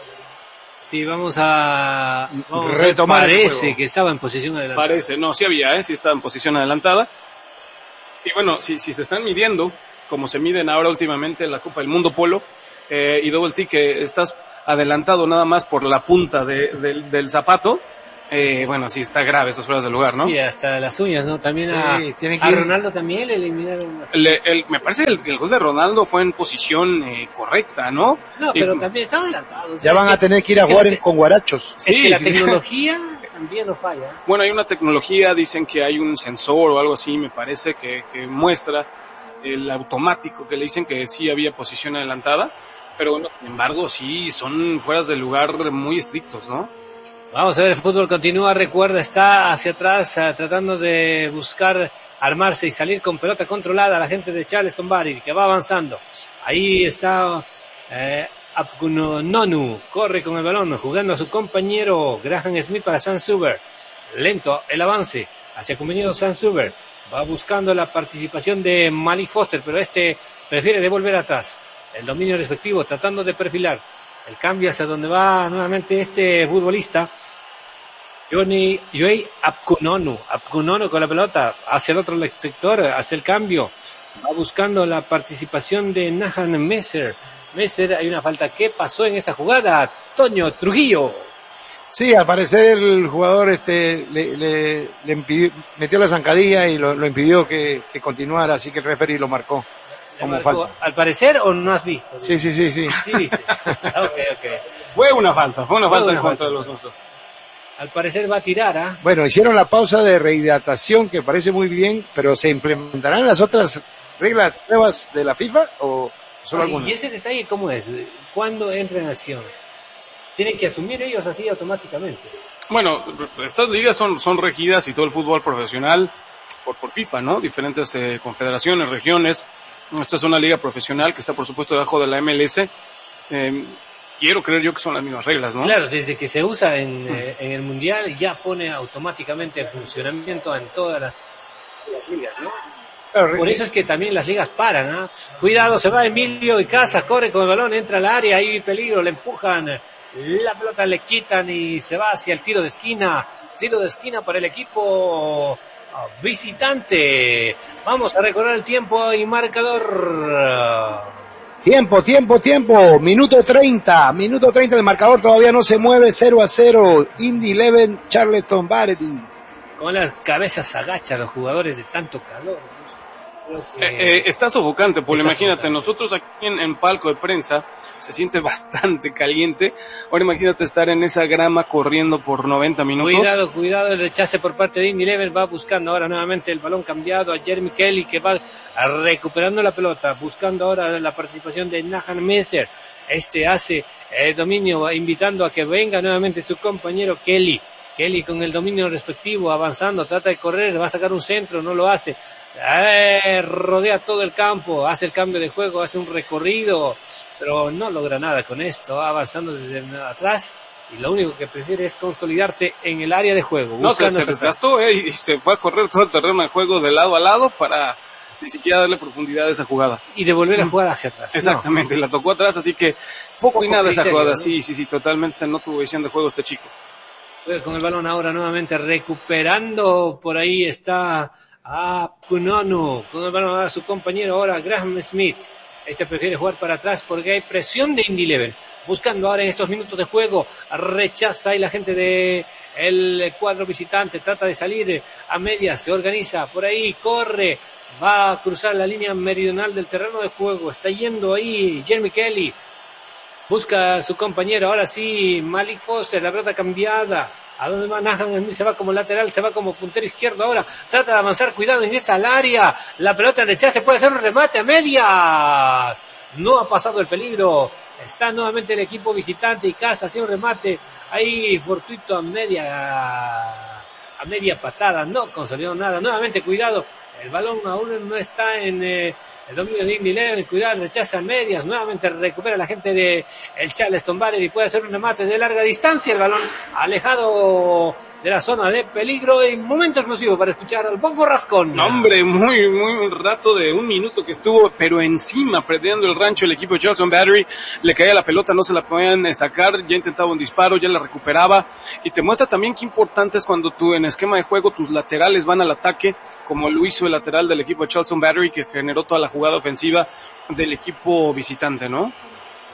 Sí, vamos a... Vamos retomar. Parece que estaba en posición adelantada. Parece, no, sí había, ¿eh? Sí estaba en posición adelantada. Y bueno, si, si se están midiendo, como se miden ahora últimamente en la Copa del Mundo, Polo, eh, y Double T, que estás adelantado nada más por la punta de, de, del zapato, Eh, bueno, sí, está grave esas fueras del lugar, ¿no? Sí, hasta las uñas, ¿no? También Sí, a, tienen que a ir- Ronaldo también le eliminaron. Le- el- me parece que el, el gol de Ronaldo fue en posición eh, correcta, ¿no? No, Y- pero también estaban adelantados. Ya van a tener que ir a jugar en- con guarachos. Es Sí, que la sí. tecnología también no falla. Bueno, hay una tecnología, dicen que hay un sensor o algo así, me parece, que, que muestra el automático, que le dicen que sí había posición adelantada, pero bueno, sin embargo, sí, son fueras del lugar muy estrictos, ¿no? Vamos a ver, el fútbol continúa, recuerda, está hacia atrás uh, tratando de buscar armarse y salir con pelota controlada la gente de Charleston Battery, que va avanzando. Ahí está eh, Apkunonu, corre con el balón, jugando a su compañero Graham Smith para Sam Suber. Lento el avance hacia el compañero Sam Suber. Va buscando la participación de Malik Foster, pero este prefiere devolver atrás. El dominio respectivo, tratando de perfilar. El cambio hacia donde va nuevamente este futbolista, Johnny Joey Apkunonu, Apkunonu con la pelota hacia el otro sector, hacia el cambio, va buscando la participación de Nahan Messer. Messer, hay una falta. ¿Qué pasó en esa jugada? Toño Trujillo. Sí, al parecer el jugador este le, le, le impidió, metió la zancadilla y lo, lo impidió que, que continuara, así que el referee lo marcó como Marcó, falta. ¿al parecer o no has visto? Sí, sí, sí, sí. Sí, viste. Ok, ok. Fue una falta, fue una Fue falta una en contra falta. de los nuestros. Al parecer va a tirar, ¿ah? Bueno, hicieron la pausa de rehidratación que parece muy bien, pero ¿se implementarán las otras reglas nuevas de la FIFA o solo Ah, algunas? ¿Y ese detalle cómo es? ¿Cuándo entra en acción? ¿Tienen que asumir ellos así automáticamente? Bueno, estas ligas son, son regidas y todo el fútbol profesional por, por FIFA, ¿no? Diferentes eh, confederaciones, regiones. Esta es una liga profesional que está, por supuesto, debajo de la M L S. Eh, quiero creer yo que son las mismas reglas, ¿no? Claro, desde que se usa en, eh, en el Mundial ya pone automáticamente en funcionamiento en todas las, las ligas, ¿no? Por eso es que también las ligas paran, ¿ah? Cuidado, se va Emilio y Casa, corre con el balón, entra al área, hay peligro, le empujan, la pelota le quitan y se va hacia el tiro de esquina. Tiro de esquina para el equipo visitante. Vamos a recordar el tiempo y marcador. Tiempo, tiempo, tiempo. Minuto treinta. Minuto treinta. El marcador todavía no se mueve. cero a cero. Indy eleven, Charleston Battery. Con las cabezas agachas los jugadores de tanto calor. Eh, eh, está sofocante, Paul. Está Imagínate, sofocante. nosotros aquí en, en palco de prensa se siente bastante caliente. Ahora imagínate estar en esa grama corriendo por noventa minutos. Cuidado, cuidado, el rechace por parte de Indy Eleven, va buscando ahora nuevamente el balón cambiado a Jeremy Kelly, que va recuperando la pelota, buscando ahora la participación de Nahan Messer. Este hace el dominio, invitando a que venga nuevamente su compañero Kelly. Kelly con el dominio respectivo, avanzando, trata de correr, va a sacar un centro, no lo hace. Eh, rodea todo el campo, hace el cambio de juego, hace un recorrido, pero no logra nada con esto, va avanzando desde atrás y lo único que prefiere es consolidarse en el área de juego. No, se, se desgastó eh, y se fue a correr todo el terreno de juego de lado a lado para ni siquiera darle profundidad a esa jugada. Y de volver a jugar hacia atrás. Exactamente, no. La tocó atrás, así que poco y nada esa criterio, jugada. ¿no? Sí, sí, sí, totalmente no tuvo visión de juego este chico. Con el balón ahora nuevamente recuperando, por ahí está Apkunonu, con el balón ahora su compañero ahora Graham Smith. Este prefiere jugar para atrás porque hay presión de Indy Eleven. Buscando ahora en estos minutos de juego, rechaza y la gente de el cuadro visitante trata de salir a medias, se organiza por ahí, corre, va a cruzar la línea meridional del terreno de juego, está yendo ahí Jeremy Kelly. Busca a su compañero, ahora sí, Malik Foster, la pelota cambiada. ¿A dónde va Nahan Smith? Se va como lateral, se va como puntero izquierdo ahora. Trata de avanzar, cuidado, ingresa al área. La pelota en rechace, puede ser un remate a medias. No ha pasado el peligro. Está nuevamente el equipo visitante y Casa hace un remate. Ahí fortuito a media, a media patada. No consolidó nada. Nuevamente, cuidado. El balón aún no está en... Eh, el dominio de Indy Eleven, cuidado, rechaza a medias, nuevamente recupera la gente de el Charleston Battery y puede hacer un remate de larga distancia, el balón alejado de la zona de peligro y momento exclusivo para escuchar al Bonfo Rascón. No, hombre, muy, muy un rato de un minuto que estuvo, pero encima, perdiendo el rancho el equipo de Charleston Battery, le caía la pelota, no se la podían sacar, ya intentaba un disparo, ya la recuperaba, y te muestra también qué importante es cuando tú en esquema de juego tus laterales van al ataque, como lo hizo el lateral del equipo de Charleston Battery, que generó toda la jugada ofensiva del equipo visitante, ¿no?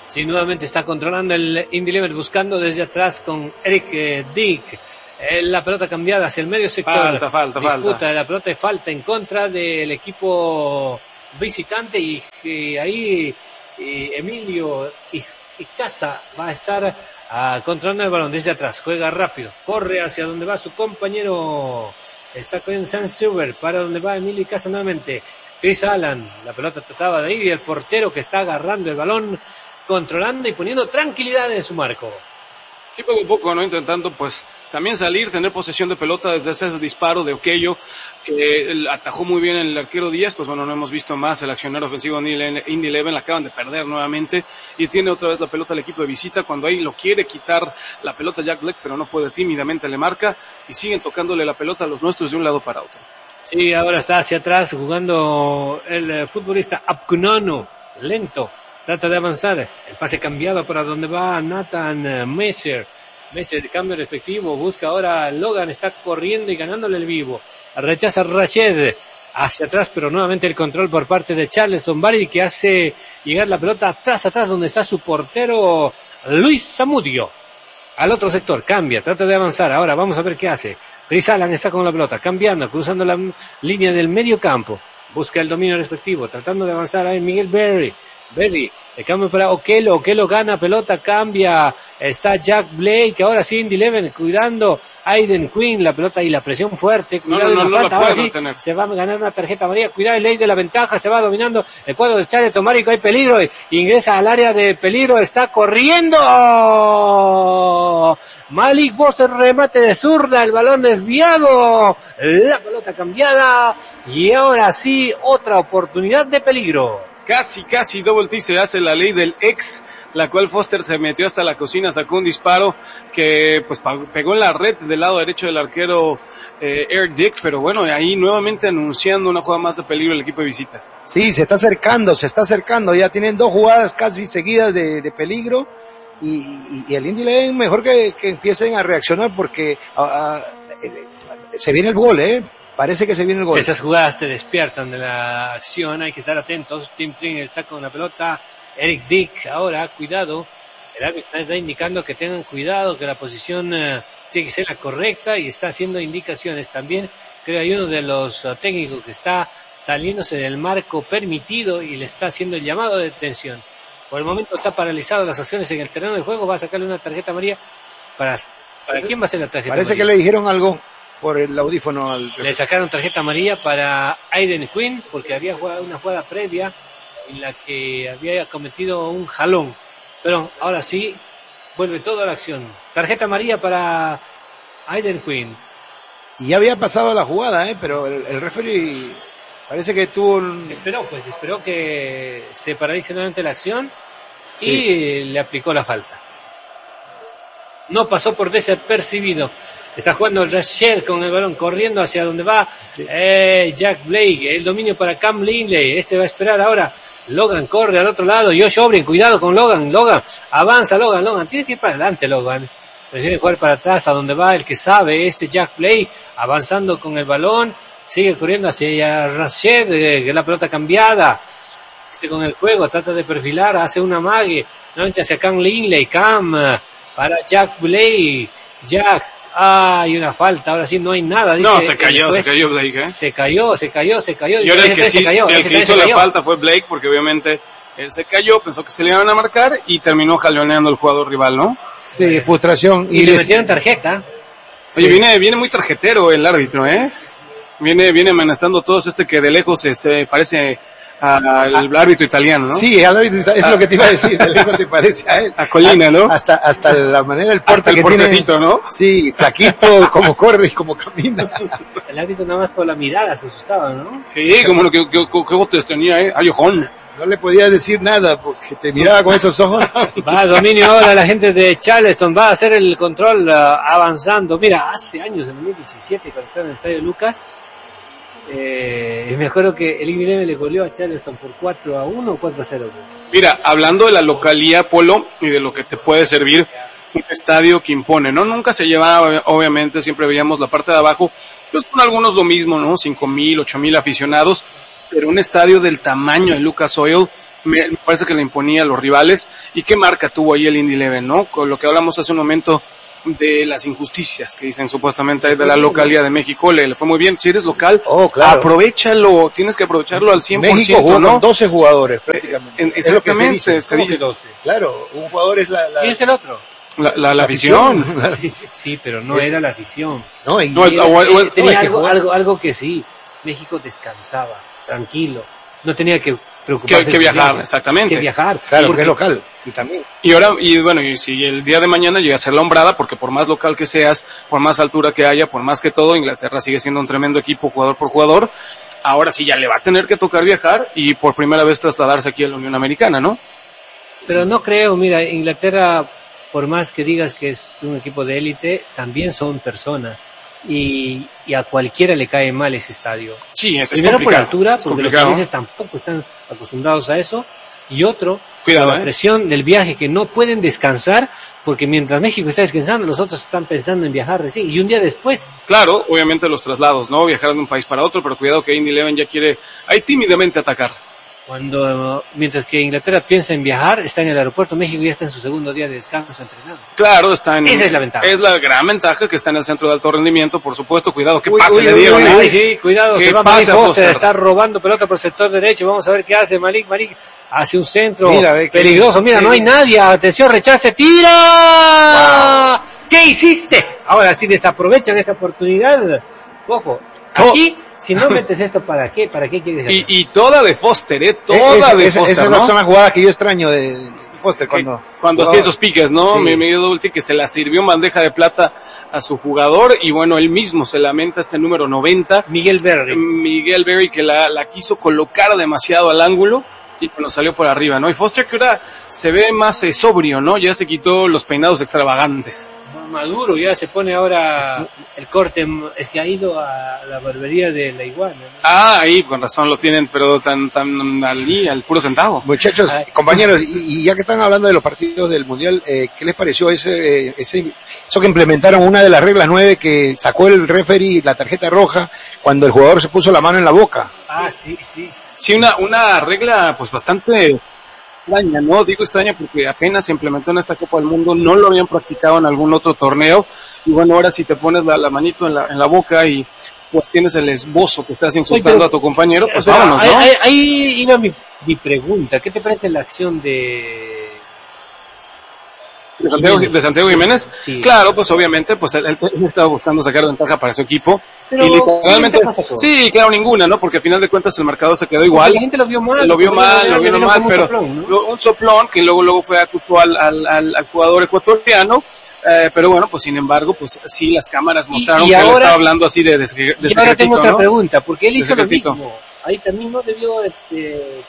Sí, nuevamente está controlando el Indy Lever, buscando desde atrás con Eric eh, Dick. Eh, la pelota cambiada hacia el medio sector. Falta, falta, Disputa falta. de la pelota y falta en contra del equipo visitante y, y ahí y Emilio Icaza va a estar uh, controlando el balón desde atrás. Juega rápido, corre hacia donde va su compañero. Está con Sam Silver, para donde va Emilio Icaza nuevamente. Chris Allen, la pelota trataba de ir y el portero que está agarrando el balón, controlando y poniendo tranquilidad en su marco. Sí, poco a poco, ¿no? Intentando, pues, también salir, tener posesión de pelota desde ese disparo de Okello, que atajó muy bien el arquero Díaz. Pues bueno, no hemos visto más el accionar ofensivo de Indy Eleven, la acaban de perder nuevamente, y tiene otra vez la pelota el equipo de visita, cuando ahí lo quiere quitar la pelota Jack Black, pero no puede, tímidamente le marca, y siguen tocándole la pelota a los nuestros de un lado para otro. Sí, ahora está hacia atrás jugando el eh, futbolista Apkunono, lento. Trata de avanzar, el pase cambiado para donde va Nathan Messer. Messer de cambio respectivo, busca ahora Logan, está corriendo y ganándole el vivo. Rechaza Rached hacia atrás, pero nuevamente el control por parte de Charleston Barry, que hace llegar la pelota atrás, atrás donde está su portero Luis Zamudio. Al otro sector, cambia, trata de avanzar, ahora vamos a ver qué hace. Chris Allen está con la pelota, cambiando, cruzando la línea del medio campo. Busca el dominio respectivo, tratando de avanzar ahí Miguel Berry. Berry, el cambio para Okello, Okello gana pelota, cambia, está Jack Blake, ahora sí Indy Eleven, cuidando Aiden Quinn, la pelota y la presión fuerte, cuidado, no, no, y la no, falta, no ahora sí, tener. Se va a ganar una tarjeta amarilla, cuidado el ley de la ventaja, se va dominando el cuadro de Charleston Márico, hay peligro, ingresa al área de peligro, está corriendo, Malik Foster, remate de zurda, el balón desviado, la pelota cambiada, y ahora sí, otra oportunidad de peligro. Casi, casi Double T se hace la ley del ex, la cual Foster se metió hasta la cocina, sacó un disparo que pues pegó en la red del lado derecho del arquero eh, Eric Dick, pero bueno, ahí nuevamente anunciando una jugada más de peligro el equipo de visita. Sí, se está acercando, se está acercando, ya tienen dos jugadas casi seguidas de, de peligro y, y, y el Indy Eleven mejor que, que empiecen a reaccionar porque uh, uh, se viene el gol, ¿eh? Parece que se viene el gol. Esas jugadas te despiertan de la acción, hay que estar atentos. Tim Tring está con la pelota. Eric Dick, ahora, cuidado. El árbitro está indicando que tengan cuidado, que la posición uh, tiene que ser la correcta y está haciendo indicaciones. También creo hay uno de los uh, técnicos que está saliéndose del marco permitido y le está haciendo el llamado de detención. Por el momento está paralizado las acciones en el terreno de juego, va a sacarle una tarjeta amarilla. ¿Para, para quién va a ser la tarjeta Parece amarilla? que le dijeron algo por el audífono al... Le sacaron tarjeta amarilla para Aiden Quinn porque había jugado una jugada previa en la que había cometido un jalón. Pero ahora sí, vuelve toda la acción. Tarjeta amarilla para Aiden Quinn. Y ya había pasado la jugada, ¿eh? Pero el, el referee parece que tuvo un... Esperó, pues, esperó que se paralice nuevamente la acción y sí. le aplicó la falta. No pasó por desapercibido. Está jugando Rachel con el balón, corriendo hacia donde va eh, Jack Blake. El dominio para Cam Lindley. Este va a esperar ahora. Logan corre al otro lado. Josh O'Brien, cuidado con Logan. Logan, avanza Logan. Logan, tiene que ir para adelante Logan. Prefiere jugar para atrás a donde va el que sabe. Este Jack Blake, avanzando con el balón. Sigue corriendo hacia Rachel, eh, que es la pelota cambiada. Este con el juego, trata de perfilar, hace una mague. Nuevamente hacia Cam Lindley. Cam uh, para Jack Blake. Jack. Ah, hay una falta, ahora sí no hay nada. Dice, no, se cayó, después, se cayó Blake, ¿eh? Se cayó, se cayó, se cayó. Y ahora el que, sí, cayó, el que hizo la falta fue Blake, porque obviamente él se cayó, pensó que se le iban a marcar y terminó jaloneando al jugador rival, ¿no? Sí, frustración. Y, y le les... metieron tarjeta. Oye, sí. viene, viene muy tarjetero el árbitro, ¿eh? Viene, viene amenazando a todos, este que de lejos se, se parece al ah, árbitro italiano, ¿no? Sí, al árbitro italiano, es ah, lo que te iba a decir, de lejos se parece a él. A Colina, ¿no? Hasta, hasta la manera del porte hasta que el portecito, tiene, ¿no? Sí, flaquito, como corre y como camina. El árbitro nada más por la mirada se asustaba, ¿no? Sí, como lo que, que, que botes tenía, ¿eh? Ay, ojón. No le podía decir nada porque te miraba con esos ojos. Va dominio ahora la gente de Charleston, va a hacer el control uh, avanzando. Mira, hace años, en dos mil diecisiete, cuando estaba en el estadio Lucas, Eh, me acuerdo que el Indy Eleven le goleó a Charleston por cuatro a uno o cuatro a cero. Mira, hablando de la localía, Polo, y de lo que te puede servir un estadio que impone, ¿no? Nunca se llevaba, obviamente, siempre veíamos la parte de abajo, pues con algunos lo mismo, ¿no? Cinco mil, ocho mil aficionados, pero un estadio del tamaño de Lucas Oil me, me parece que le imponía a los rivales. ¿Y qué marca tuvo ahí el Indy Eleven, no? Con lo que hablamos hace un momento de las injusticias que dicen supuestamente de la localidad de México, le, le fue muy bien. Si eres local, oh, claro. Aprovechalo, tienes que aprovecharlo al cien por ciento. México jugó ¿no? con doce jugadores prácticamente. Eh, exactamente. Se dice. Se dice. doce? Claro, un jugador es la... la... ¿Quién es el otro? La, la, la afición. Sí, sí, sí, pero no es, era la afición. No, y no, era, o, o, eh, tenía no, algo, que algo, algo que sí. México descansaba, tranquilo. No tenía que preocuparse. Que, que viajar, viaje, exactamente. Que viajar. Claro, porque es local. Y también. Y ahora, y bueno, y si el día de mañana llega a ser la hombrada, porque por más local que seas, por más altura que haya, por más que todo, Inglaterra sigue siendo un tremendo equipo, jugador por jugador. Ahora sí ya le va a tener que tocar viajar y por primera vez trasladarse aquí a la Unión Americana, ¿no? Pero no creo, mira, Inglaterra, por más que digas que es un equipo de élite, también son personas. Y, y a cualquiera le cae mal ese estadio. Sí, es, Primero es por la altura, porque los complicado. ingleses tampoco están acostumbrados a eso. Y otro, Cuidado, por la ¿eh? presión del viaje, que no pueden descansar, porque mientras México está descansando, los otros están pensando en viajar recién, y un día después. Claro, obviamente los traslados, ¿no? Viajar de un país para otro, pero cuidado que Indy Eleven ya quiere ahí tímidamente atacar. Cuando, mientras que Inglaterra piensa en viajar, está en el aeropuerto, México ya está en su segundo día de descanso entrenando. Claro, está en... Esa es la ventaja. Es la gran ventaja que está en el centro de alto rendimiento, por supuesto. Cuidado, ¿qué uy, pase uy, le uy, dieron? Uy, ¿eh? uy, sí, cuidado, se va Malik Foster, está robando pelota por el sector derecho. Vamos a ver qué hace Malik. Malik hace un centro mira, ve, peligroso. Mira, no hay nadie. Atención, rechace, tira. Wow. ¿Qué hiciste? Ahora, si desaprovechan esa oportunidad, ojo, aquí... Oh. Si no metes esto, ¿para qué? ¿Para qué quieres hacer? Y, y toda de Foster, ¿eh? Toda esa, de esa, Foster, Esas ¿no? son las jugadas que yo extraño de, de Foster cuando... Cuando hacía esos piques, ¿no? Sí. Me, me dio doble que se la sirvió en bandeja de plata a su jugador y bueno, él mismo se lamenta este número noventa. Miguel Berry. Miguel Berry que la, la quiso colocar demasiado al ángulo y bueno, salió por arriba, ¿no? Y Foster que ahora se ve más eh, sobrio, ¿no? Ya se quitó los peinados extravagantes. Maduro, ya se pone ahora el corte, es que ha ido a la barbería de la iguana, ¿no? Ah, ahí, con razón lo tienen, pero tan, tan al, al puro centavo. Muchachos, Ay. compañeros, y, y ya que están hablando de los partidos del Mundial, eh, ¿qué les pareció ese, ese, eso que implementaron una de las reglas nueve que sacó el referee la tarjeta roja cuando el jugador se puso la mano en la boca? Ah, sí, sí. Sí, una, una regla, pues bastante extraña, ¿no? Digo extraña porque apenas se implementó en esta Copa del Mundo, no lo habían practicado en algún otro torneo, y bueno, ahora si te pones la, la manito en la, en la boca y pues tienes el esbozo que estás insultando Oye, pero, a tu compañero, pues pero, vámonos, ¿no? Ahí, ahí iba mi, mi pregunta, ¿qué te parece la acción de... ¿De Santiago, de Santiago Jiménez? Sí. Claro, pues obviamente, pues él, él estaba buscando sacar ventaja para su equipo. Pero, y literalmente, sí, claro, ninguna, ¿no? Porque al final de cuentas el marcador se quedó igual. La gente lo vio mal. Lo vio mal, lo vieron mal, pero un soplón, ¿no? un soplón que luego luego fue acusó al, al, al, al jugador ecuatoriano. Eh, pero bueno, pues sin embargo, pues sí, las cámaras mostraron y, y que ahora, él estaba hablando así de, de, de, de y ahora tengo otra ¿no? pregunta, porque él hizo lo mismo. Ahí también no debió, este...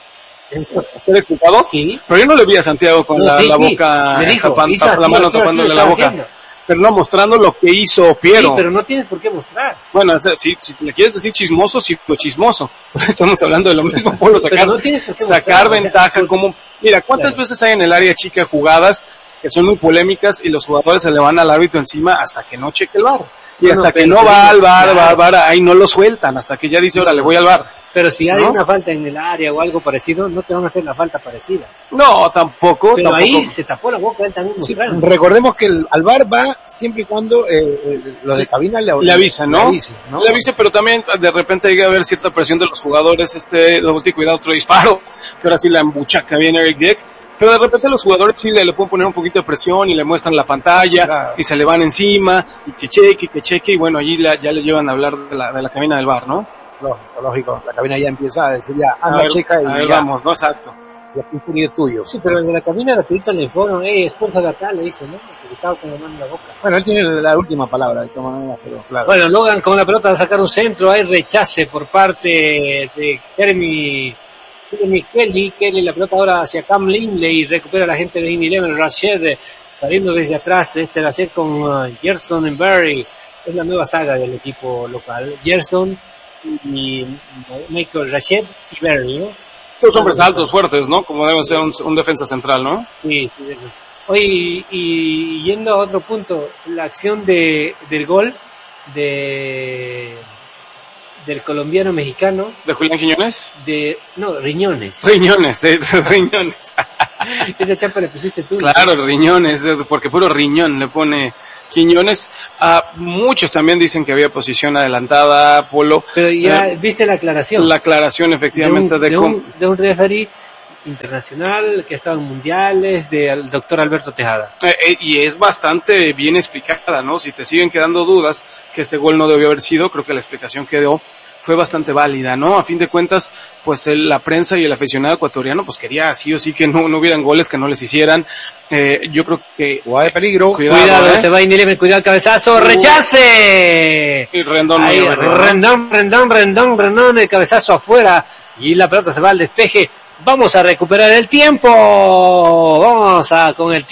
¿Ser explicado? Sí. Pero yo no le vi a Santiago con no, la, sí, la boca, sí. dijo, tapan, hizo, la mano hizo, tapándole hizo, la boca. Haciendo. Pero no mostrando lo que hizo Piero. Sí, pero no tienes por qué mostrar. Bueno, o sea, si, si le quieres decir chismoso, sí, pues chismoso. Estamos hablando de lo mismo, Polo, sacar, no tienes por qué sacar mostrar, ventaja, o sea, como, mira, ¿cuántas claro. veces hay en el área chica jugadas que son muy polémicas y los jugadores se le van al árbitro encima hasta que no cheque el V A R? Y no, hasta no, que no va al V A R, va al V A R, ahí no lo sueltan, hasta que ya dice, ahora le voy al V A R. Pero si hay ¿no? una falta en el área o algo parecido, no te van a hacer la falta parecida. No, tampoco. Pero tampoco. ahí se tapó la boca, él también sí, recordemos que el, al V A R va siempre y cuando eh, eh, los de cabina le, le avisan, ¿no? Le avisen, ¿no? Le avisen, pero también de repente llega a haber cierta presión de los jugadores, este, de cuidado, otro disparo, que ahora sí la embuchaca viene Eric Dick. Pero de repente los jugadores sí le, le pueden poner un poquito de presión y le muestran la pantalla, claro. y se le van encima, y que cheque, y que cheque, y bueno, allí la, ya le llevan a hablar de la, de la cabina del V A R, ¿no? Lógico, lógico, la cabina ya empieza a decir ya, anda, ver, checa, y a ver, ya. vamos, ¿no? Exacto. Y aquí un es tuyo. Sí, pero en la cabina rapidito le fueron, eh, esfuerzo de acá, le dice, ¿no? Porque estaba con la mano en la boca. Bueno, él tiene la última palabra, de todas maneras, pero claro. Bueno, Logan con la pelota va a sacar un centro, hay rechace por parte de Jeremy... Jeremy Kelly, Kelly la pelota ahora hacia Cam Lindley y recupera la gente de Indy Eleven, Rashid saliendo desde atrás, este Rashid con uh, Gerson y Berry, es la nueva saga del equipo local, Gerson y Michael Rashid y Berry, ¿no? Los hombres altos, fuertes, ¿no? Como debe ser un, un defensa central, ¿no? Sí, sí, eso. Oye, y, y yendo a otro punto, la acción de del gol de del colombiano mexicano. ¿De Julián Quiñones? De, no, Riñones. Riñones, de, de Riñones. Esa chapa le pusiste tú. Claro, ¿no? Riñones, porque puro riñón le pone Quiñones. Ah, muchos también dicen que había posición adelantada, Polo. Pero ya eh, viste la aclaración. La aclaración, efectivamente, de un, de, de un, de un referee internacional que ha estado en mundiales, del doctor Alberto Tejada. Eh, eh, y es bastante bien explicada, ¿no? Si te siguen quedando dudas que ese gol no debió haber sido, creo que la explicación que dio fue bastante válida, ¿no? A fin de cuentas, pues el, la prensa y el aficionado ecuatoriano, pues quería sí o sí que no, no hubieran goles, que no les hicieran. Eh, yo creo que... Jugada de peligro. Cuidado, cuidado ¿eh? Se va Ineleven, cuidado el cabezazo, uh, ¡rechace! Y Rendón. Ahí, no Rendón, Rendón, Rendón, Rendón, el cabezazo afuera, y la pelota se va al despeje. Vamos a recuperar el tiempo. Vamos a con el tiempo.